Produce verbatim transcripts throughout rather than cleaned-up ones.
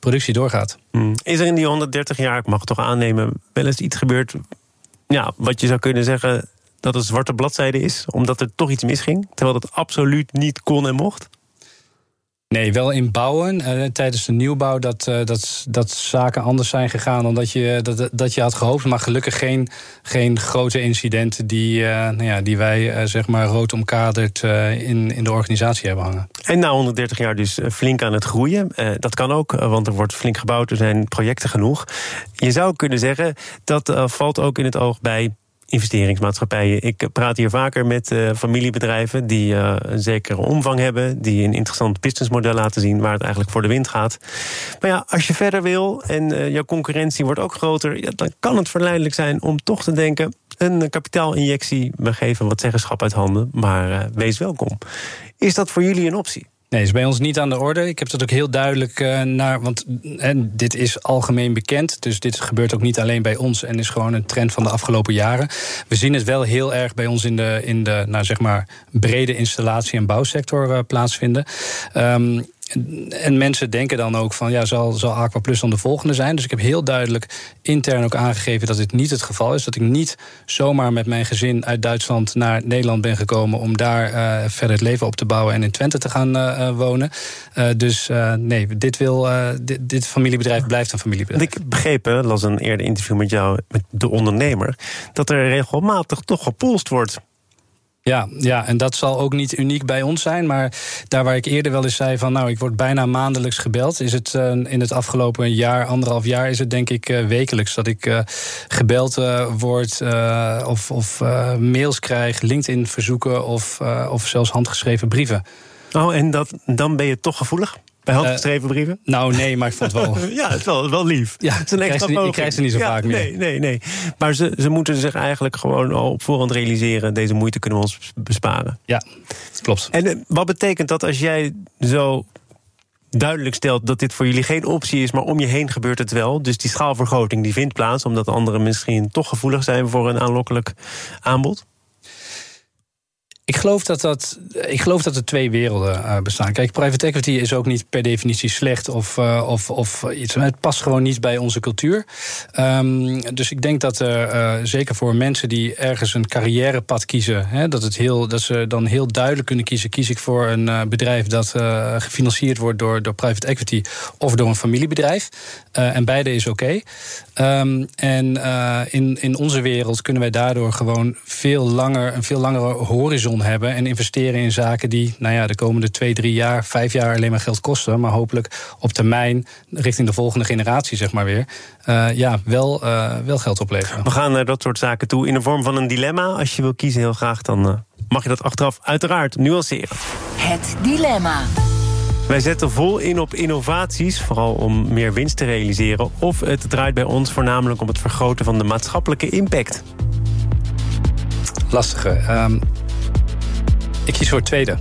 productie doorgaat. Hmm. Is er in die honderddertig jaar, ik mag het toch aannemen, wel eens iets gebeurd, ja, wat je zou kunnen zeggen dat een zwarte bladzijde is, omdat er toch iets misging, terwijl het absoluut niet kon en mocht? Nee, wel in bouwen. Uh, tijdens de nieuwbouw dat, uh, dat, dat zaken anders zijn gegaan dan dat je, dat, dat je had gehoopt. Maar gelukkig geen, geen grote incidenten die, uh, nou ja, die wij uh, zeg maar rood omkaderd uh, in, in de organisatie hebben hangen. En na honderddertig jaar dus flink aan het groeien. Uh, dat kan ook, want er wordt flink gebouwd. Er zijn projecten genoeg. Je zou kunnen zeggen, dat uh, valt ook in het oog bij investeringsmaatschappijen. Ik praat hier vaker met uh, familiebedrijven die uh, een zekere omvang hebben, die een interessant businessmodel laten zien waar het eigenlijk voor de wind gaat. Maar ja, als je verder wil en uh, jouw concurrentie wordt ook groter, ja, dan kan het verleidelijk zijn om toch te denken, een kapitaalinjectie, we geven wat zeggenschap uit handen, maar uh, wees welkom. Is dat voor jullie een optie? Nee, is bij ons niet aan de orde. Ik heb dat ook heel duidelijk uh, naar, want en dit is algemeen bekend, dus dit gebeurt ook niet alleen bij ons en is gewoon een trend van de afgelopen jaren. We zien het wel heel erg bij ons in de, in de nou, zeg maar brede installatie- en bouwsector uh, plaatsvinden. Um, En mensen denken dan ook van, ja, zal, zal Aqua Plus dan de volgende zijn? Dus ik heb heel duidelijk intern ook aangegeven dat dit niet het geval is. Dat ik niet zomaar met mijn gezin uit Duitsland naar Nederland ben gekomen om daar uh, verder het leven op te bouwen en in Twente te gaan uh, wonen. Uh, dus uh, nee, dit, wil, uh, dit, dit familiebedrijf blijft een familiebedrijf. Ik begreep, las een eerder interview met jou, met de ondernemer, dat er regelmatig toch gepolst wordt. Ja, ja, en dat zal ook niet uniek bij ons zijn. Maar daar waar ik eerder wel eens zei van, nou, ik word bijna maandelijks gebeld, is het uh, in het afgelopen jaar, anderhalf jaar, is het denk ik uh, wekelijks dat ik uh, gebeld uh, word uh, of, of uh, mails krijg, LinkedIn-verzoeken of, uh, of zelfs handgeschreven brieven. Oh, en dat, dan ben je toch gevoelig? Bij handgeschreven brieven? Uh, nou, nee, maar ik vond het wel. Ja, het is wel, wel lief. Ja, het is een extra je krijgt ze niet zo ja, vaak meer. Nee, nee, nee. Maar ze, ze moeten zich eigenlijk gewoon al op voorhand realiseren, deze moeite kunnen we ons besparen. Ja, klopt. En uh, wat betekent dat als jij zo duidelijk stelt dat dit voor jullie geen optie is, maar om je heen gebeurt het wel? Dus die schaalvergroting die vindt plaats, omdat anderen misschien toch gevoelig zijn voor een aanlokkelijk aanbod? Ik geloof dat, dat, ik geloof dat er twee werelden uh, bestaan. Kijk, private equity is ook niet per definitie slecht of, uh, of, of iets. Het past gewoon niet bij onze cultuur. Um, dus ik denk dat er, uh, zeker voor mensen die ergens een carrièrepad kiezen, hè, dat, het heel, dat ze dan heel duidelijk kunnen kiezen. Kies ik voor een uh, bedrijf dat uh, gefinancierd wordt door, door private equity of door een familiebedrijf. Uh, en beide is oké. Okay. Um, en uh, in, in onze wereld kunnen wij daardoor gewoon veel langer, een veel langere horizon hebben en investeren in zaken die, nou ja, de komende twee, drie jaar, vijf jaar alleen maar geld kosten, maar hopelijk op termijn richting de volgende generatie, zeg maar weer, uh, ja, wel, uh, wel geld opleveren. We gaan naar dat soort zaken toe in de vorm van een dilemma. Als je wil kiezen heel graag, dan uh, mag je dat achteraf uiteraard nuanceren. Het dilemma. Wij zetten vol in op innovaties, vooral om meer winst te realiseren, of het draait bij ons voornamelijk om het vergroten van de maatschappelijke impact. Lastige. Um, ik kies voor het tweede.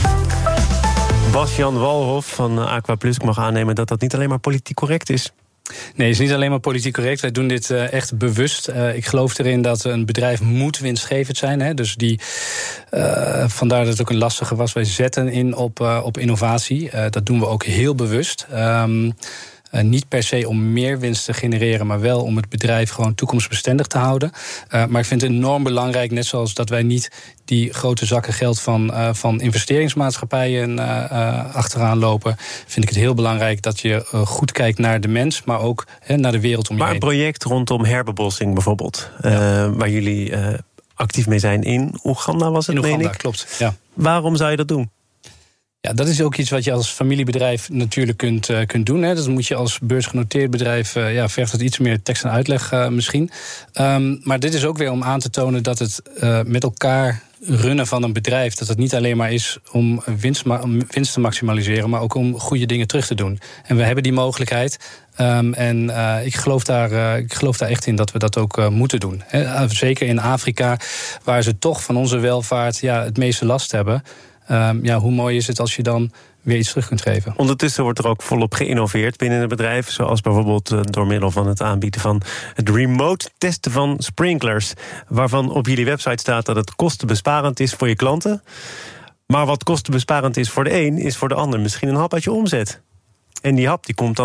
Bas-Jan Walhof van Aqua Plus, ik mag aannemen dat dat niet alleen maar politiek correct is. Nee, het is niet alleen maar politiek correct. Wij doen dit uh, echt bewust. Uh, ik geloof erin dat een bedrijf moet winstgevend zijn. Hè? Dus die, uh, vandaar dat het ook een lastige was. Wij zetten in op, uh, op innovatie. Uh, dat doen we ook heel bewust. Um, Uh, niet per se om meer winst te genereren, maar wel om het bedrijf gewoon toekomstbestendig te houden. Uh, maar ik vind het enorm belangrijk, net zoals dat wij niet die grote zakken geld van, uh, van investeringsmaatschappijen uh, uh, achteraan lopen, vind ik het heel belangrijk dat je uh, goed kijkt naar de mens, maar ook uh, naar de wereld om je maar heen. Maar een project rondom herbebossing bijvoorbeeld, ja. uh, waar jullie uh, actief mee zijn in Oeganda was het, in Oeganda, meen ik? Klopt, ja. Waarom zou je dat doen? Ja, dat is ook iets wat je als familiebedrijf natuurlijk kunt, uh, kunt doen. Hè. Dat moet je als beursgenoteerd bedrijf, uh, ja, vergt het iets meer tekst en uitleg uh, misschien. Um, maar dit is ook weer om aan te tonen dat het uh, met elkaar runnen van een bedrijf, dat het niet alleen maar is om winst, ma- om winst te maximaliseren, maar ook om goede dingen terug te doen. En we hebben die mogelijkheid. Um, en uh, ik, geloof daar, uh, ik geloof daar echt in dat we dat ook uh, moeten doen. He, zeker in Afrika, waar ze toch van onze welvaart ja, het meeste last hebben. Um, ja, hoe mooi is het als je dan weer iets terug kunt geven. Ondertussen wordt er ook volop geïnnoveerd binnen het bedrijf, zoals bijvoorbeeld uh, door middel van het aanbieden van het remote testen van sprinklers, waarvan op jullie website staat dat het kostenbesparend is voor je klanten. Maar wat kostenbesparend is voor de een, is voor de ander misschien een hap uit je omzet. En die hap die komt dan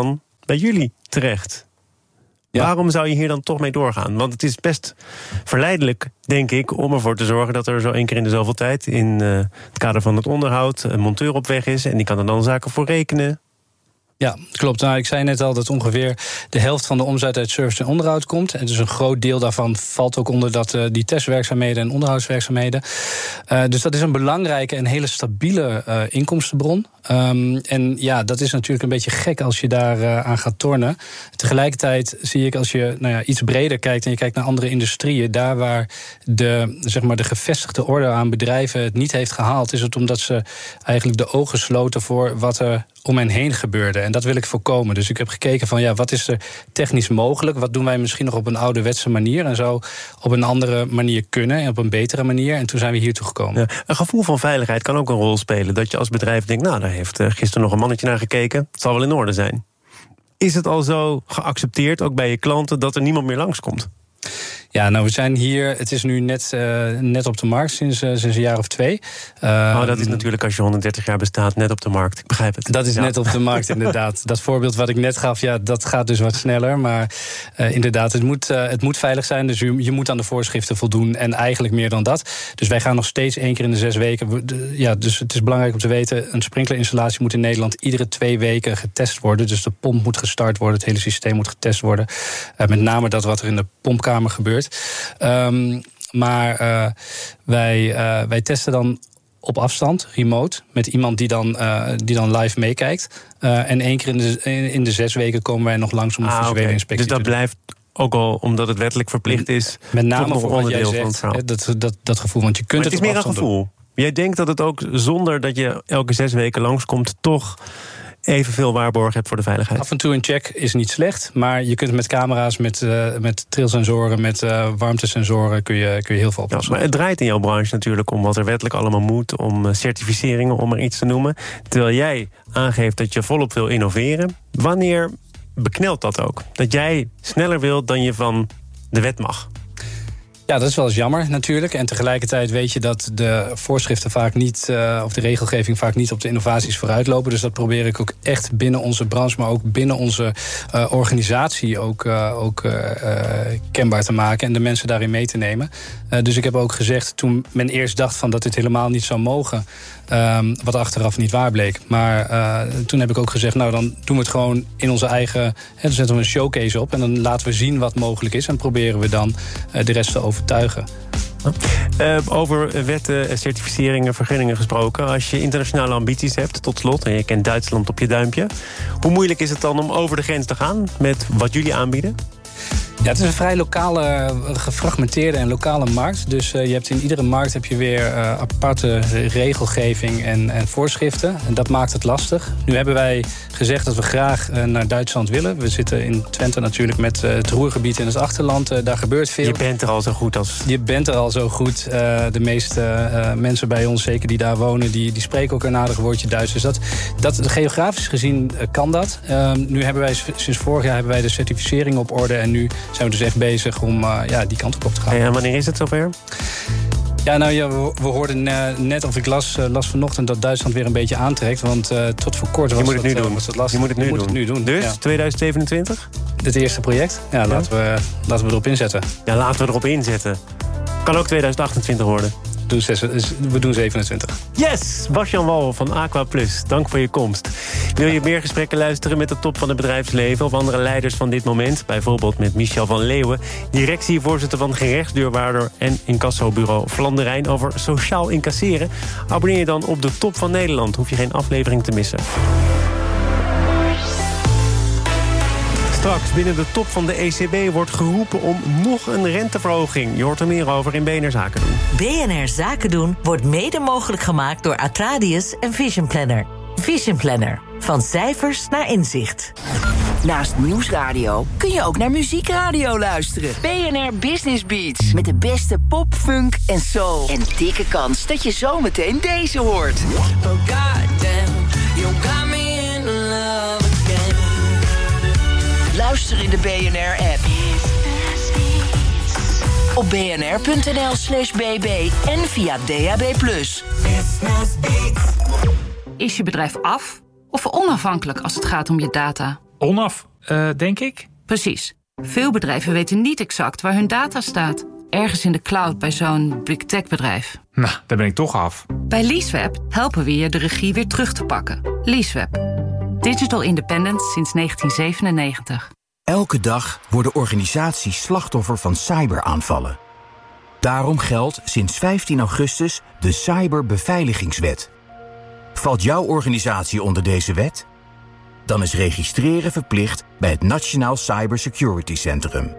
bij jullie terecht. Ja. Waarom zou je hier dan toch mee doorgaan? Want het is best verleidelijk, denk ik, om ervoor te zorgen dat er zo één keer in de zoveel tijd in uh, het kader van het onderhoud een monteur op weg is en die kan er dan zaken voor rekenen. Ja, klopt. Nou, ik zei net al dat ongeveer de helft van de omzet uit service en onderhoud komt. En dus een groot deel daarvan valt ook onder dat, uh, die testwerkzaamheden en onderhoudswerkzaamheden. Uh, dus dat is een belangrijke en hele stabiele uh, inkomstenbron. Um, en ja, dat is natuurlijk een beetje gek als je daar uh, aan gaat tornen. Tegelijkertijd zie ik, als je nou ja, iets breder kijkt en je kijkt naar andere industrieën, daar waar de, zeg maar, de gevestigde orde aan bedrijven het niet heeft gehaald, is het omdat ze eigenlijk de ogen sloten voor wat er om hen heen gebeurde. En dat wil ik voorkomen. Dus ik heb gekeken van, ja, wat is er technisch mogelijk? Wat doen wij misschien nog op een ouderwetse manier en zo op een andere manier kunnen en op een betere manier? En toen zijn we hiertoe gekomen. Ja, een gevoel van veiligheid kan ook een rol spelen. Dat je als bedrijf denkt, nou, daar heeft gisteren nog een mannetje naar gekeken. Het zal wel in orde zijn. Is het al zo geaccepteerd, ook bij je klanten, dat er niemand meer langskomt? Ja, nou, we zijn hier, het is nu net, uh, net op de markt sinds, uh, sinds een jaar of twee. Uh, oh, dat is natuurlijk als je honderddertig jaar bestaat net op de markt. Ik begrijp het. Dat is ja. net op de markt, inderdaad. Dat voorbeeld wat ik net gaf, ja, dat gaat dus wat sneller. Maar uh, inderdaad, het moet, uh, het moet veilig zijn. Dus je, je moet aan de voorschriften voldoen en eigenlijk meer dan dat. Dus wij gaan nog steeds één keer in de zes weken. Ja, dus het is belangrijk om te weten, een sprinklerinstallatie moet in Nederland iedere twee weken getest worden. Dus de pomp moet gestart worden, het hele systeem moet getest worden. Uh, met name dat wat er in de pompkamer gebeurt. Um, maar uh, wij, uh, wij testen dan op afstand, remote, met iemand die dan, uh, die dan live meekijkt. Uh, en één keer in de, in de zes weken komen wij nog langs om een ah, visuele okay. inspectie dus dat te doen. blijft ook al, omdat het wettelijk verplicht is, met name voor wat jij zegt, he, dat, dat, dat gevoel. Want je kunt maar het, het is meer een gevoel. Doen. Jij denkt dat het ook zonder dat je elke zes weken langskomt toch evenveel waarborg hebt voor de veiligheid? Af en toe een check is niet slecht, maar je kunt met camera's, met, uh, met trilsensoren, met uh, warmtesensoren kun je, kun je heel veel oplossen. Ja, maar het draait in jouw branche natuurlijk om wat er wettelijk allemaal moet, om certificeringen, om er iets te noemen. Terwijl jij aangeeft dat je volop wil innoveren. Wanneer beknelt dat ook? Dat jij sneller wilt dan je van de wet mag? Ja, dat is wel eens jammer natuurlijk. En tegelijkertijd weet je dat de voorschriften vaak niet, uh, of de regelgeving vaak niet op de innovaties vooruitlopen. Dus dat probeer ik ook echt binnen onze branche, maar ook binnen onze uh, organisatie ook, uh, ook uh, uh, kenbaar te maken en de mensen daarin mee te nemen. Uh, dus ik heb ook gezegd, toen men eerst dacht van dat dit helemaal niet zou mogen, um, wat achteraf niet waar bleek. Maar uh, toen heb ik ook gezegd, nou dan doen we het gewoon in onze eigen, hè, dan zetten we een showcase op en dan laten we zien wat mogelijk is en proberen we dan uh, de rest te overtuigen. Uh, over wetten, certificeringen, vergunningen gesproken. Als je internationale ambities hebt, tot slot, en je kent Duitsland op je duimpje, hoe moeilijk is het dan om over de grens te gaan met wat jullie aanbieden? Ja, het is een vrij lokale, gefragmenteerde en lokale markt. Dus uh, je hebt in iedere markt heb je weer uh, aparte regelgeving en, en voorschriften. En dat maakt het lastig. Nu hebben wij gezegd dat we graag uh, naar Duitsland willen. We zitten in Twente natuurlijk met uh, het Roergebied in het achterland. Uh, daar gebeurt veel. Je bent er al zo goed als... Je bent er al zo goed. Uh, de meeste uh, mensen bij ons, zeker die daar wonen, die, die spreken ook een aardig woordje Duits. Dus dat, dat, geografisch gezien uh, kan dat. Uh, nu hebben wij sinds vorig jaar hebben wij de certificering op orde en nu zijn we dus echt bezig om uh, ja, die kant op te gaan. En wanneer is het zover? Ja, nou ja, we, we hoorden uh, net, of ik las, uh, las vanochtend dat Duitsland weer een beetje aantrekt. Want uh, tot voor kort was, Je moet het dat, nu uh, doen. was dat lastig. Je moet het nu, Je doen. Moet het nu doen. Dus ja. twintig zevenentwintig? Dit eerste project? Ja, ja. Laten, we, laten we erop inzetten. Ja, laten we erop inzetten. Kan ook twintig achtentwintig worden. Doen zes, we doen zevenentwintig. Yes! Bas-Jan Wal van Aqua Plus, dank voor je komst. Wil je meer gesprekken luisteren met de top van het bedrijfsleven of andere leiders van dit moment? Bijvoorbeeld met Michel van Leeuwen, directievoorzitter van gerechtsdeurwaarder en incassobureau Vlanderijn over sociaal incasseren. Abonneer je dan op de Top van Nederland, hoef je geen aflevering te missen. Straks binnen de top van de E C B wordt geroepen om nog een renteverhoging. Je hoort er meer over in B N R Zaken doen. B N R Zaken doen wordt mede mogelijk gemaakt door Atradius en Vision Planner. Vision Planner. Van cijfers naar inzicht. Naast Nieuwsradio kun je ook naar muziekradio luisteren. B N R Business Beats. Met de beste pop, funk en soul. En dikke kans dat je zometeen deze hoort. Oh goddamn, you got me in love again. Luister in de B N R-app. Op bnr.nl slash bb en via D A B plus. Is je bedrijf af of onafhankelijk als het gaat om je data? Onaf. uh, denk ik. Precies. Veel bedrijven weten niet exact waar hun data staat. Ergens in de cloud bij zo'n big tech bedrijf. Nou, daar ben ik toch af. Bij Leaseweb helpen we je de regie weer terug te pakken. Leaseweb. Digital independence sinds negentien zevenennegentig. Elke dag worden organisaties slachtoffer van cyberaanvallen. Daarom geldt sinds vijftien augustus de Cyberbeveiligingswet. Valt jouw organisatie onder deze wet? Dan is registreren verplicht bij het Nationaal Cybersecurity Centrum.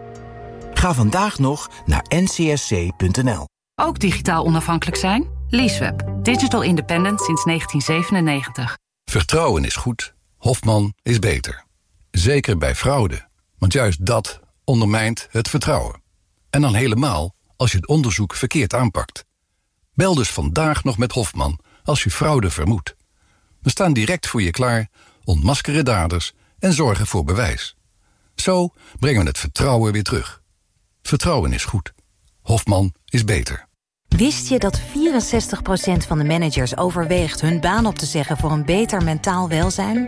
Ga vandaag nog naar N C S C punt N L. Ook digitaal onafhankelijk zijn? Leaseweb. Digital independent sinds negentien zevenennegentig. Vertrouwen is goed. Hofman is beter. Zeker bij fraude. Want juist dat ondermijnt het vertrouwen. En dan helemaal als je het onderzoek verkeerd aanpakt. Bel dus vandaag nog met Hofman als je fraude vermoedt. We staan direct voor je klaar, ontmaskeren daders en zorgen voor bewijs. Zo brengen we het vertrouwen weer terug. Vertrouwen is goed. Hofman is beter. Wist je dat vierenzestig procent van de managers overweegt hun baan op te zeggen voor een beter mentaal welzijn?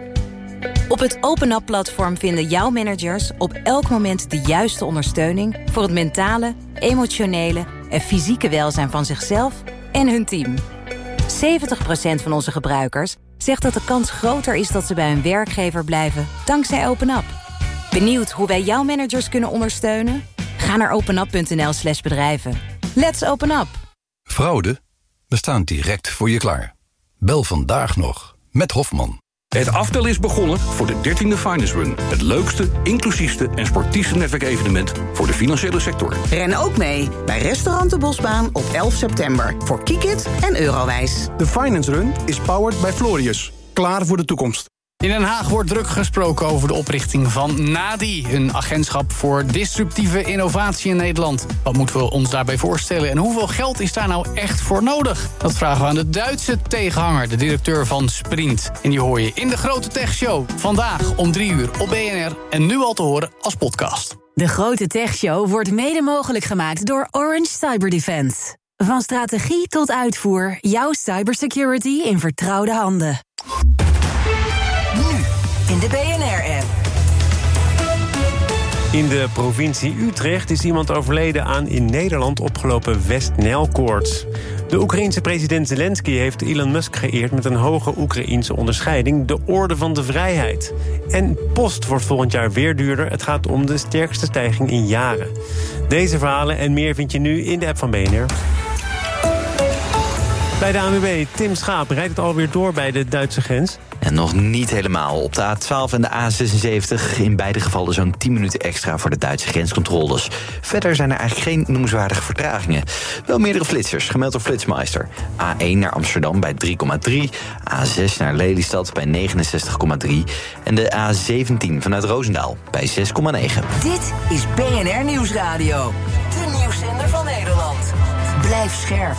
Op het OpenUp-platform vinden jouw managers op elk moment de juiste ondersteuning voor het mentale, emotionele en fysieke welzijn van zichzelf en hun team. zeventig procent van onze gebruikers zegt dat de kans groter is dat ze bij hun werkgever blijven dankzij OpenUp. Benieuwd hoe wij jouw managers kunnen ondersteunen? Ga naar openup punt n l slash bedrijven. Let's open up! Fraude? We staan direct voor je klaar. Bel vandaag nog met Hofman. Het aftellen is begonnen voor de dertiende Finance Run. Het leukste, inclusiefste en sportiefste netwerkevenement voor de financiële sector. Ren ook mee bij Restaurant de Bosbaan op elf september. Voor Kikit en Eurowijs. De Finance Run is powered by Florius. Klaar voor de toekomst. In Den Haag wordt druk gesproken over de oprichting van NADI... een agentschap voor disruptieve innovatie in Nederland. Wat moeten we ons daarbij voorstellen en hoeveel geld is daar nou echt voor nodig? Dat vragen we aan de Duitse tegenhanger, de directeur van Sprint. En die hoor je in de Grote Tech Show. Vandaag om drie uur op B N R en nu al te horen als podcast. De Grote Tech Show wordt mede mogelijk gemaakt door Orange Cyber Defense. Van strategie tot uitvoer, jouw cybersecurity in vertrouwde handen. In de B N R-app. In de provincie Utrecht is iemand overleden aan in Nederland opgelopen West-Nijl-koorts. De Oekraïense president Zelensky heeft Elon Musk geëerd met een hoge Oekraïense onderscheiding, de Orde van de Vrijheid. En post wordt volgend jaar weer duurder. Het gaat om de sterkste stijging in jaren. Deze verhalen en meer vind je nu in de app van B N R. Bij de A N W B, Tim Schaap, rijdt het alweer door bij de Duitse grens? En nog niet helemaal. Op de A twaalf en de A zesenzeventig in beide gevallen zo'n tien minuten extra voor de Duitse grenscontroles. Verder zijn er eigenlijk geen noemenswaardige vertragingen. Wel meerdere flitsers, gemeld door Flitsmeister. A één naar Amsterdam bij drie komma drie, A zes naar Lelystad bij negenenzestig komma drie... en de A zeventien vanuit Roosendaal bij zes komma negen. Dit is B N R Nieuwsradio. De nieuwszender van Nederland. Blijf scherp.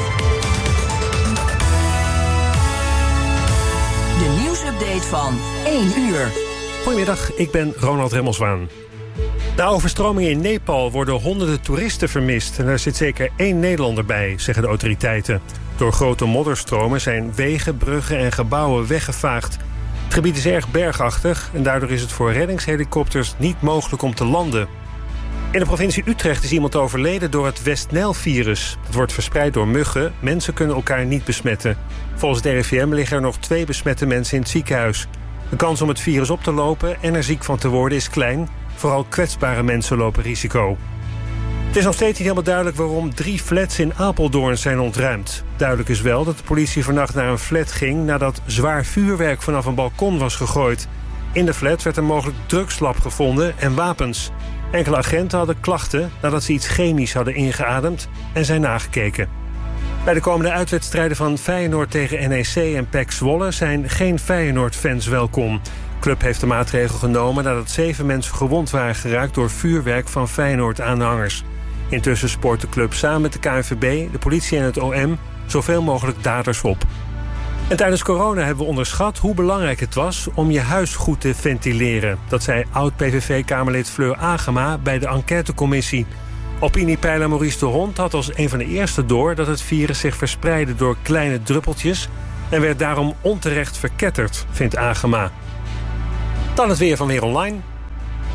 De nieuwsupdate van één uur. Goedemiddag, ik ben Ronald Remmelswaan. Na overstromingen in Nepal worden honderden toeristen vermist. En daar zit zeker één Nederlander bij, zeggen de autoriteiten. Door grote modderstromen zijn wegen, bruggen en gebouwen weggevaagd. Het gebied is erg bergachtig en daardoor is het voor reddingshelikopters niet mogelijk om te landen. In de provincie Utrecht is iemand overleden door het West-Nijl-virus. Het wordt verspreid door muggen. Mensen kunnen elkaar niet besmetten. Volgens het R I V M liggen er nog twee besmette mensen in het ziekenhuis. De kans om het virus op te lopen en er ziek van te worden is klein. Vooral kwetsbare mensen lopen risico. Het is nog steeds niet helemaal duidelijk waarom drie flats in Apeldoorn zijn ontruimd. Duidelijk is wel dat de politie vannacht naar een flat ging nadat zwaar vuurwerk vanaf een balkon was gegooid. In de flat werd een mogelijk drugslab gevonden en wapens. Enkele agenten hadden klachten nadat ze iets chemisch hadden ingeademd en zijn nagekeken. Bij de komende uitwedstrijden van Feyenoord tegen N E C en P E C Zwolle zijn geen Feyenoord-fans welkom. De club heeft de maatregel genomen nadat zeven mensen gewond waren geraakt door vuurwerk van Feyenoord-aanhangers. Intussen sport de club samen met de K N V B, de politie en het O M zoveel mogelijk daders op. En tijdens corona hebben we onderschat hoe belangrijk het was om je huis goed te ventileren. Dat zei oud-P V V-Kamerlid Fleur Agema bij de enquêtecommissie. Opiniepeiler Maurice de Hond had als een van de eerste door dat het virus zich verspreidde door kleine druppeltjes en werd daarom onterecht verketterd, vindt Agema. Dan het weer van Weer Online.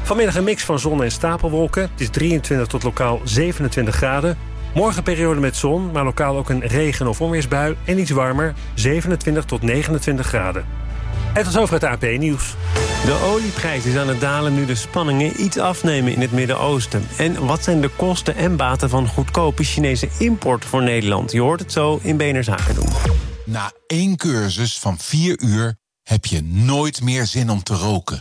Vanmiddag een mix van zon en stapelwolken. Het is drieëntwintig tot lokaal zevenentwintig graden. Morgen periode met zon, maar lokaal ook een regen- of onweersbui. En iets warmer, zevenentwintig tot negenentwintig graden. En tot over het A P Nieuws. De olieprijs is aan het dalen nu de spanningen iets afnemen in het Midden-Oosten. En wat zijn de kosten en baten van goedkope Chinese import voor Nederland? Je hoort het zo in B N R Zaken doen. Na één cursus van vier uur heb je nooit meer zin om te roken.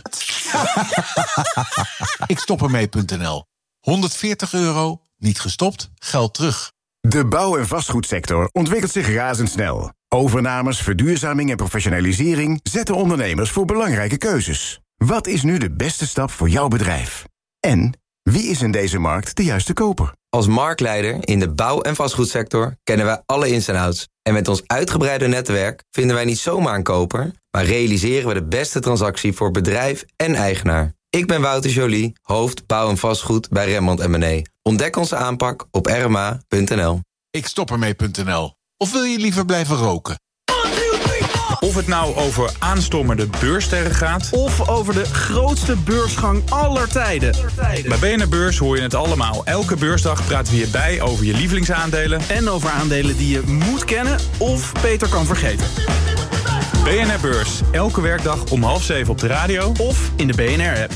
Ik stop ermee punt n l. honderdveertig euro, niet gestopt, geld terug. De bouw- en vastgoedsector ontwikkelt zich razendsnel. Overnames, verduurzaming en professionalisering zetten ondernemers voor belangrijke keuzes. Wat is nu de beste stap voor jouw bedrijf? En wie is in deze markt de juiste koper? Als marktleider in de bouw- en vastgoedsector kennen wij alle ins en outs. En met ons uitgebreide netwerk vinden wij niet zomaar een koper, maar realiseren we de beste transactie voor bedrijf en eigenaar. Ik ben Wouter Joly, hoofd bouw en vastgoed bij Remmond en Mené. Ontdek onze aanpak op r m a punt n l. Ik stop ermee punt n l. Of wil je liever blijven roken? Of het nou over aanstormende beurssterren gaat, Of over de grootste beursgang aller tijden. bij B N R Beurs hoor je het allemaal. Elke beursdag praten we hierbij over je lievelingsaandelen. En over aandelen die je moet kennen of beter kan vergeten. B N R Beurs, elke werkdag om half zeven op de radio Of in de B N R-app.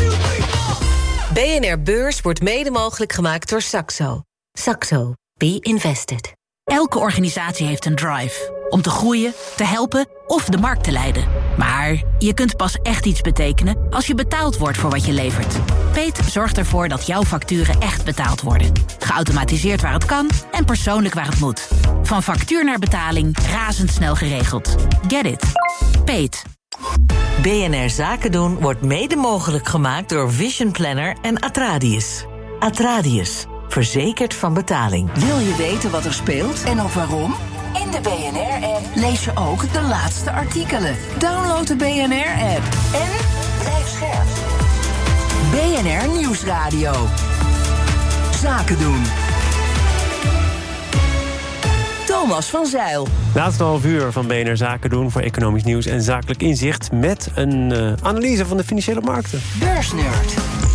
B N R Beurs wordt mede mogelijk gemaakt door Saxo. Saxo. Be invested. Elke organisatie heeft een drive. Om te groeien, te helpen of de markt te leiden. Maar je kunt pas echt iets betekenen als je betaald wordt voor wat je levert. Peet zorgt ervoor dat jouw facturen echt betaald worden. Geautomatiseerd waar het kan en persoonlijk waar het moet. Van factuur naar betaling, razendsnel geregeld. Get it? Peet. B N R Zaken doen wordt mede mogelijk gemaakt door Vision Planner en Atradius. Atradius. Verzekerd van betaling. Wil je weten wat er speelt en ook waarom? In de B N R-app lees je ook de laatste artikelen. Download de B N R-app en blijf scherp. B N R Nieuwsradio. Zaken doen. Thomas van Zeil. Laatste half uur van B N R Zaken doen voor economisch nieuws en zakelijk inzicht met een uh, analyse van de financiële markten. Beursnerd.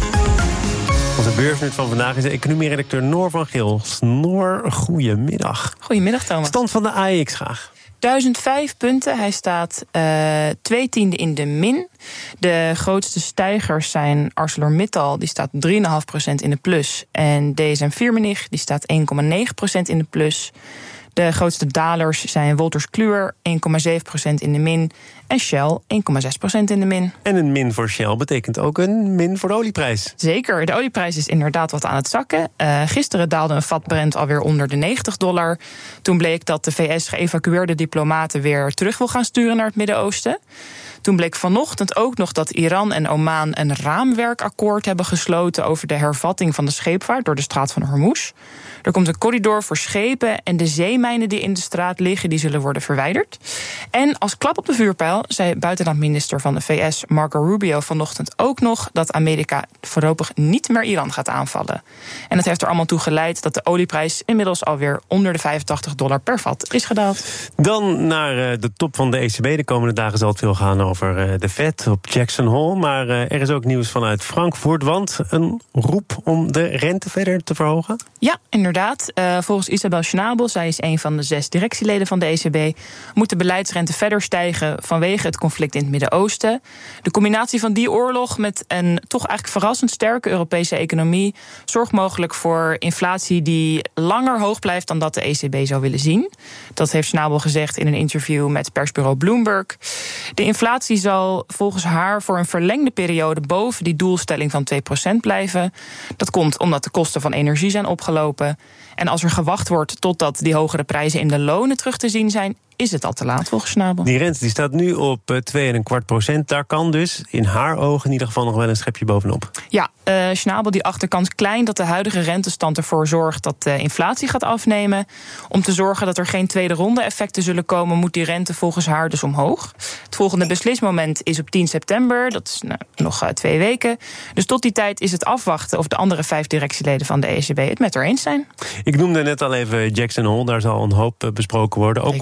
Onze beursnerd van vandaag is de economieredacteur Noor van Geel. Noor, goedemiddag. Goedemiddag, Thomas. Stand van de A E X graag. duizend vijf punten. Hij staat uh, twee tiende in de min. De grootste stijgers zijn ArcelorMittal, die staat drie komma vijf procent in de plus. En D S M Firmenich, die staat één komma negen procent in de plus. De grootste dalers zijn Wolters Kluwer, één komma zeven procent in de min. En Shell, één komma zes procent in de min. En een min voor Shell betekent ook een min voor de olieprijs. Zeker, de olieprijs is inderdaad wat aan het zakken. Uh, gisteren daalde een vat Brent alweer onder de negentig dollar. Toen bleek dat de V S geëvacueerde diplomaten weer terug wil gaan sturen naar het Midden-Oosten. Toen bleek vanochtend ook nog dat Iran en Oman een raamwerkakkoord hebben gesloten over de hervatting van de scheepvaart door de straat van Hormuz. Er komt een corridor voor schepen en de zeemijnen die in de straat liggen, die zullen worden verwijderd. En als klap op de vuurpijl zei buitenlandminister van de V S Marco Rubio vanochtend ook nog dat Amerika voorlopig niet meer Iran gaat aanvallen. En dat heeft er allemaal toe geleid dat de olieprijs inmiddels alweer onder de vijfentachtig dollar per vat is gedaald. Dan naar de top van de E C B. De komende dagen zal het veel gaan over de Fed op Jackson Hole. Maar er is ook nieuws vanuit Frankfurt, want een roep om de rente verder te verhogen? Ja, inderdaad. Uh, volgens Isabel Schnabel, zij is een van de zes directieleden van de E C B, moet de beleidsrente verder stijgen vanwege het conflict in het Midden-Oosten. De combinatie van die oorlog met een toch eigenlijk verrassend sterke Europese economie zorgt mogelijk voor inflatie die langer hoog blijft dan dat de E C B zou willen zien. Dat heeft Schnabel gezegd in een interview met persbureau Bloomberg. De inflatie zal volgens haar voor een verlengde periode boven die doelstelling van twee procent blijven. Dat komt omdat de kosten van energie zijn opgelopen. En als er gewacht wordt totdat die hogere prijzen in de lonen terug te zien zijn, is het al te laat volgens Schnabel. Die rente die staat nu op twee komma vijf procent. Daar kan dus in haar ogen in ieder geval nog wel een schepje bovenop. Ja, uh, Schnabel die achterkans klein dat de huidige rentestand ervoor zorgt dat de inflatie gaat afnemen. Om te zorgen dat er geen tweede ronde effecten zullen komen, moet die rente volgens haar dus omhoog. Het volgende beslismoment is op tien september. Dat is nou, nog uh, twee weken. Dus tot die tijd is het afwachten of de andere vijf directieleden van de E C B het met haar eens zijn. Ik noemde net al even Jackson Hole. Daar zal een hoop besproken worden. Ook Zeker. Op basis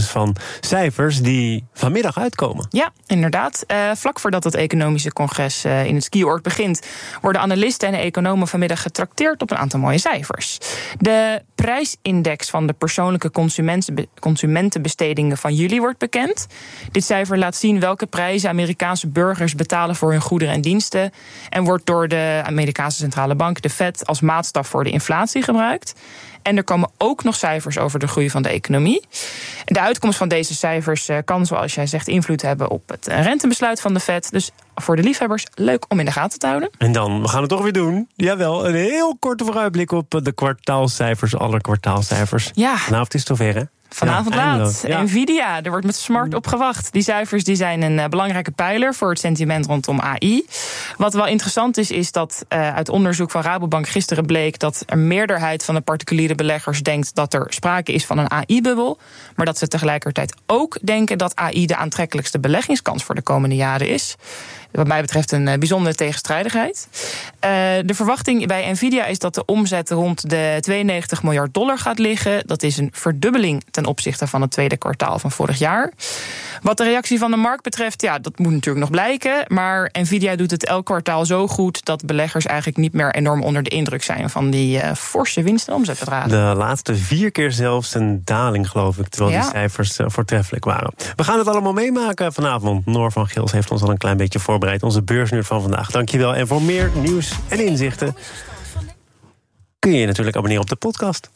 basis van cijfers die vanmiddag uitkomen. Ja, inderdaad. Uh, vlak voordat het economische congres uh, in het skioord begint, worden analisten en economen vanmiddag getrakteerd op een aantal mooie cijfers. De prijsindex van de persoonlijke consumentenbe- consumentenbestedingen van juli wordt bekend. Dit cijfer laat zien welke prijzen Amerikaanse burgers betalen voor hun goederen en diensten en wordt door de Amerikaanse centrale bank, de Fed, als maatstaf voor de inflatie gebruikt. En er komen ook nog cijfers over de groei van de economie. De uitkomst van deze cijfers kan, zoals jij zegt, invloed hebben op het rentebesluit van de Fed. Dus voor de liefhebbers leuk om in de gaten te houden. En dan, we gaan het toch weer doen. Jawel, een heel korte vooruitblik op de kwartaalcijfers, alle kwartaalcijfers. Ja. Vanavond is het zover, hè? Vanavond ja, laat. Ja. Nvidia, er wordt met smart op gewacht. Die cijfers die zijn een uh, belangrijke pijler voor het sentiment rondom A I. Wat wel interessant is, is dat uh, uit onderzoek van Rabobank gisteren bleek dat een meerderheid van de particuliere beleggers denkt dat er sprake is van een A I-bubbel. Maar dat ze tegelijkertijd ook denken dat A I de aantrekkelijkste beleggingskans voor de komende jaren is. Wat mij betreft een uh, bijzondere tegenstrijdigheid. Uh, de verwachting bij Nvidia is dat de omzet rond de tweeënnegentig miljard dollar gaat liggen. Dat is een verdubbeling ten opzichte van het tweede kwartaal van vorig jaar. Wat de reactie van de markt betreft, ja, dat moet natuurlijk nog blijken. Maar Nvidia doet het elk kwartaal zo goed dat beleggers eigenlijk niet meer enorm onder de indruk zijn van die uh, forse winst- en omzetbedragen. De laatste vier keer zelfs een daling, geloof ik, terwijl ja. die cijfers uh, voortreffelijk waren. We gaan het allemaal meemaken vanavond. Noor van Gils heeft ons al een klein beetje voorbereid. Onze beursnerd van vandaag. Dankjewel. En voor meer nieuws en inzichten kun je je natuurlijk abonneren op de podcast.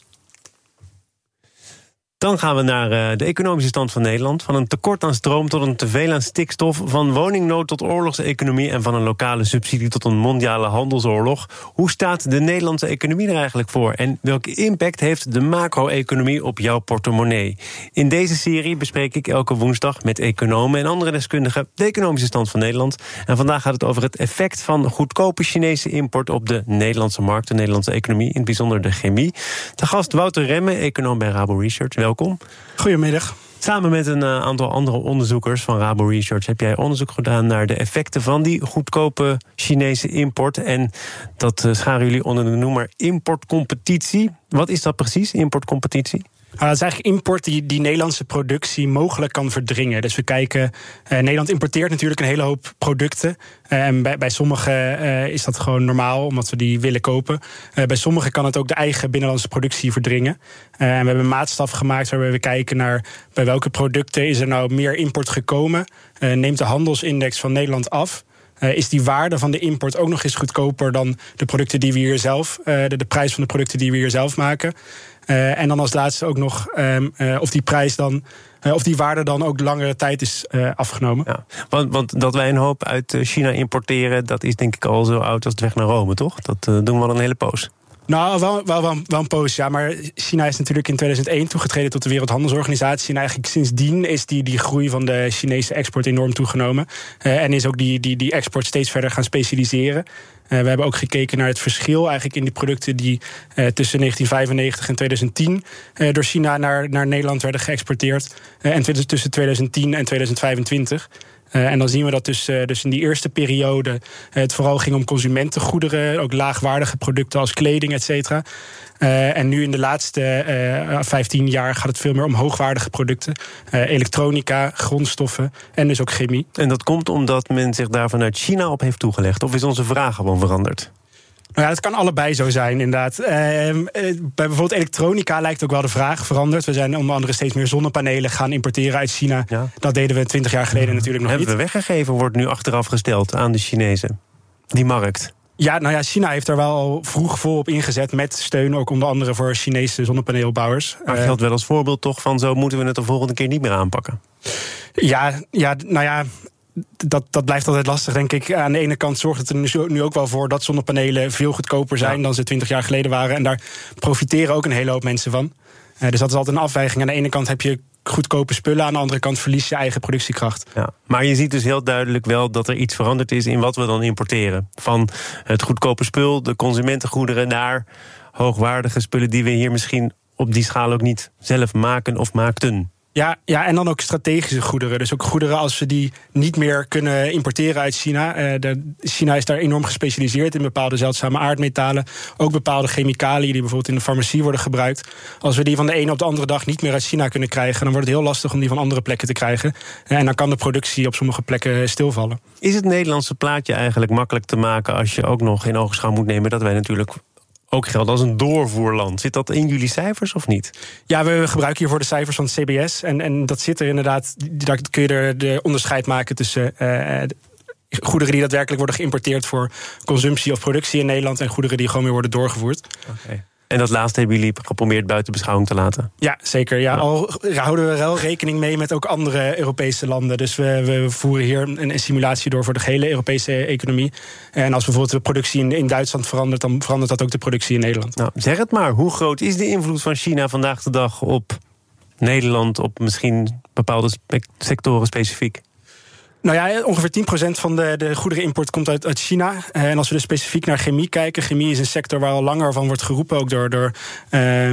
Dan gaan we naar uh, de economische stand van Nederland. Van een tekort aan stroom tot een teveel aan stikstof. Van woningnood tot oorlogseconomie. En van een lokale subsidie tot een mondiale handelsoorlog. Hoe staat de Nederlandse economie er eigenlijk voor? En welke impact heeft de macro-economie op jouw portemonnee? In deze serie bespreek ik elke woensdag met economen en andere deskundigen de economische stand van Nederland. En vandaag gaat het over het effect van goedkope Chinese import op de Nederlandse markt, de Nederlandse economie, in het bijzonder de chemie. De gast Wouter Remme, econoom bij Rabo Research. Welkom. Goedemiddag. Samen met een uh, aantal andere onderzoekers van Rabo Research heb jij onderzoek gedaan naar de effecten van die goedkope Chinese import. En dat uh, scharen jullie onder de noemer importcompetitie. Wat is dat precies, importcompetitie? Uh, het is eigenlijk import die, die Nederlandse productie mogelijk kan verdringen. Dus we kijken, uh, Nederland importeert natuurlijk een hele hoop producten. Uh, en bij, bij sommigen uh, is dat gewoon normaal, omdat we die willen kopen. Uh, bij sommigen kan het ook de eigen binnenlandse productie verdringen. Uh, en we hebben een maatstaf gemaakt waarbij we kijken naar bij welke producten is er nou meer import gekomen. Uh, neemt de handelsindex van Nederland af. Uh, is die waarde van de import ook nog eens goedkoper dan de producten die we hier zelf, uh, de, de prijs van de producten die we hier zelf maken. Uh, en dan als laatste ook nog um, uh, of die prijs dan, uh, of die waarde dan ook langere tijd is uh, afgenomen. Ja, want, want dat wij een hoop uit China importeren, dat is denk ik al zo oud als het weg naar Rome, toch? Dat uh, doen we al een hele poos. Nou, wel, wel, wel, wel een poos, ja. Maar China is natuurlijk in tweeduizend één toegetreden tot de Wereldhandelsorganisatie. En eigenlijk sindsdien is die, die groei van de Chinese export enorm toegenomen. Uh, en is ook die, die, die export steeds verder gaan specialiseren. Uh, we hebben ook gekeken naar het verschil eigenlijk in die producten die uh, tussen negentien vijfennegentig en tweeduizend tien uh, door China naar, naar Nederland werden geëxporteerd. Uh, en tussen tweeduizend tien en tweeduizend vijfentwintig. Uh, en dan zien we dat dus, uh, dus in die eerste periode uh, het vooral ging om consumentengoederen, ook laagwaardige producten als kleding, et cetera. Uh, en nu in de laatste uh, vijftien jaar gaat het veel meer om hoogwaardige producten. Uh, elektronica, grondstoffen en dus ook chemie. En dat komt omdat men zich daar vanuit China op heeft toegelegd? Of is onze vraag gewoon veranderd? Nou ja, het kan allebei zo zijn, inderdaad. Uh, bij bijvoorbeeld elektronica lijkt ook wel de vraag veranderd. We zijn onder andere steeds meer zonnepanelen gaan importeren uit China. Ja. Dat deden we twintig jaar geleden natuurlijk nog Hebben niet. Hebben we weggegeven, wordt nu achteraf gesteld aan de Chinezen. Die markt. Ja, nou ja, China heeft er wel al vroeg vol op ingezet met steun, ook onder andere voor Chinese zonnepaneelbouwers. Maar geldt wel als voorbeeld toch van zo moeten we het de volgende keer niet meer aanpakken? Ja, ja nou ja... Dat, dat blijft altijd lastig, denk ik. Aan de ene kant zorgt het er nu ook wel voor dat zonnepanelen veel goedkoper zijn ja. dan ze twintig jaar geleden waren. En daar profiteren ook een hele hoop mensen van. Uh, dus dat is altijd een afweging. Aan de ene kant heb je goedkope spullen, aan de andere kant verlies je eigen productiekracht. Ja, maar je ziet dus heel duidelijk wel dat er iets veranderd is in wat we dan importeren. Van het goedkope spul, de consumentengoederen, naar hoogwaardige spullen die we hier misschien op die schaal ook niet zelf maken of maakten. Ja, ja, en dan ook strategische goederen. Dus ook goederen als we die niet meer kunnen importeren uit China. Uh, de, China is daar enorm gespecialiseerd in bepaalde zeldzame aardmetalen. Ook bepaalde chemicaliën die bijvoorbeeld in de farmacie worden gebruikt. Als we die van de ene op de andere dag niet meer uit China kunnen krijgen, dan wordt het heel lastig om die van andere plekken te krijgen. Uh, en dan kan de productie op sommige plekken stilvallen. Is het Nederlandse plaatje eigenlijk makkelijk te maken als je ook nog in ogenschouw moet nemen dat wij natuurlijk ook geldt als een doorvoerland? Zit dat in jullie cijfers of niet? Ja, we gebruiken hiervoor de cijfers van het C B S. En, en dat zit er inderdaad, daar kun je er de onderscheid maken tussen uh, goederen die daadwerkelijk worden geïmporteerd voor consumptie of productie in Nederland en goederen die gewoon weer worden doorgevoerd. Okay. En dat laatste hebben jullie geprobeerd buiten beschouwing te laten? Ja, zeker. Ja. Al houden we wel rekening mee met ook andere Europese landen. Dus we, we voeren hier een, een simulatie door voor de gehele Europese economie. En als bijvoorbeeld de productie in, in Duitsland verandert, dan verandert dat ook de productie in Nederland. Nou, zeg het maar. Hoe groot is de invloed van China vandaag de dag op Nederland, op misschien bepaalde sectoren specifiek? Nou ja, ongeveer tien procent van de, de goederenimport komt uit, uit China. En als we dus specifiek naar chemie kijken, chemie is een sector waar al langer van wordt geroepen, ook door, door uh,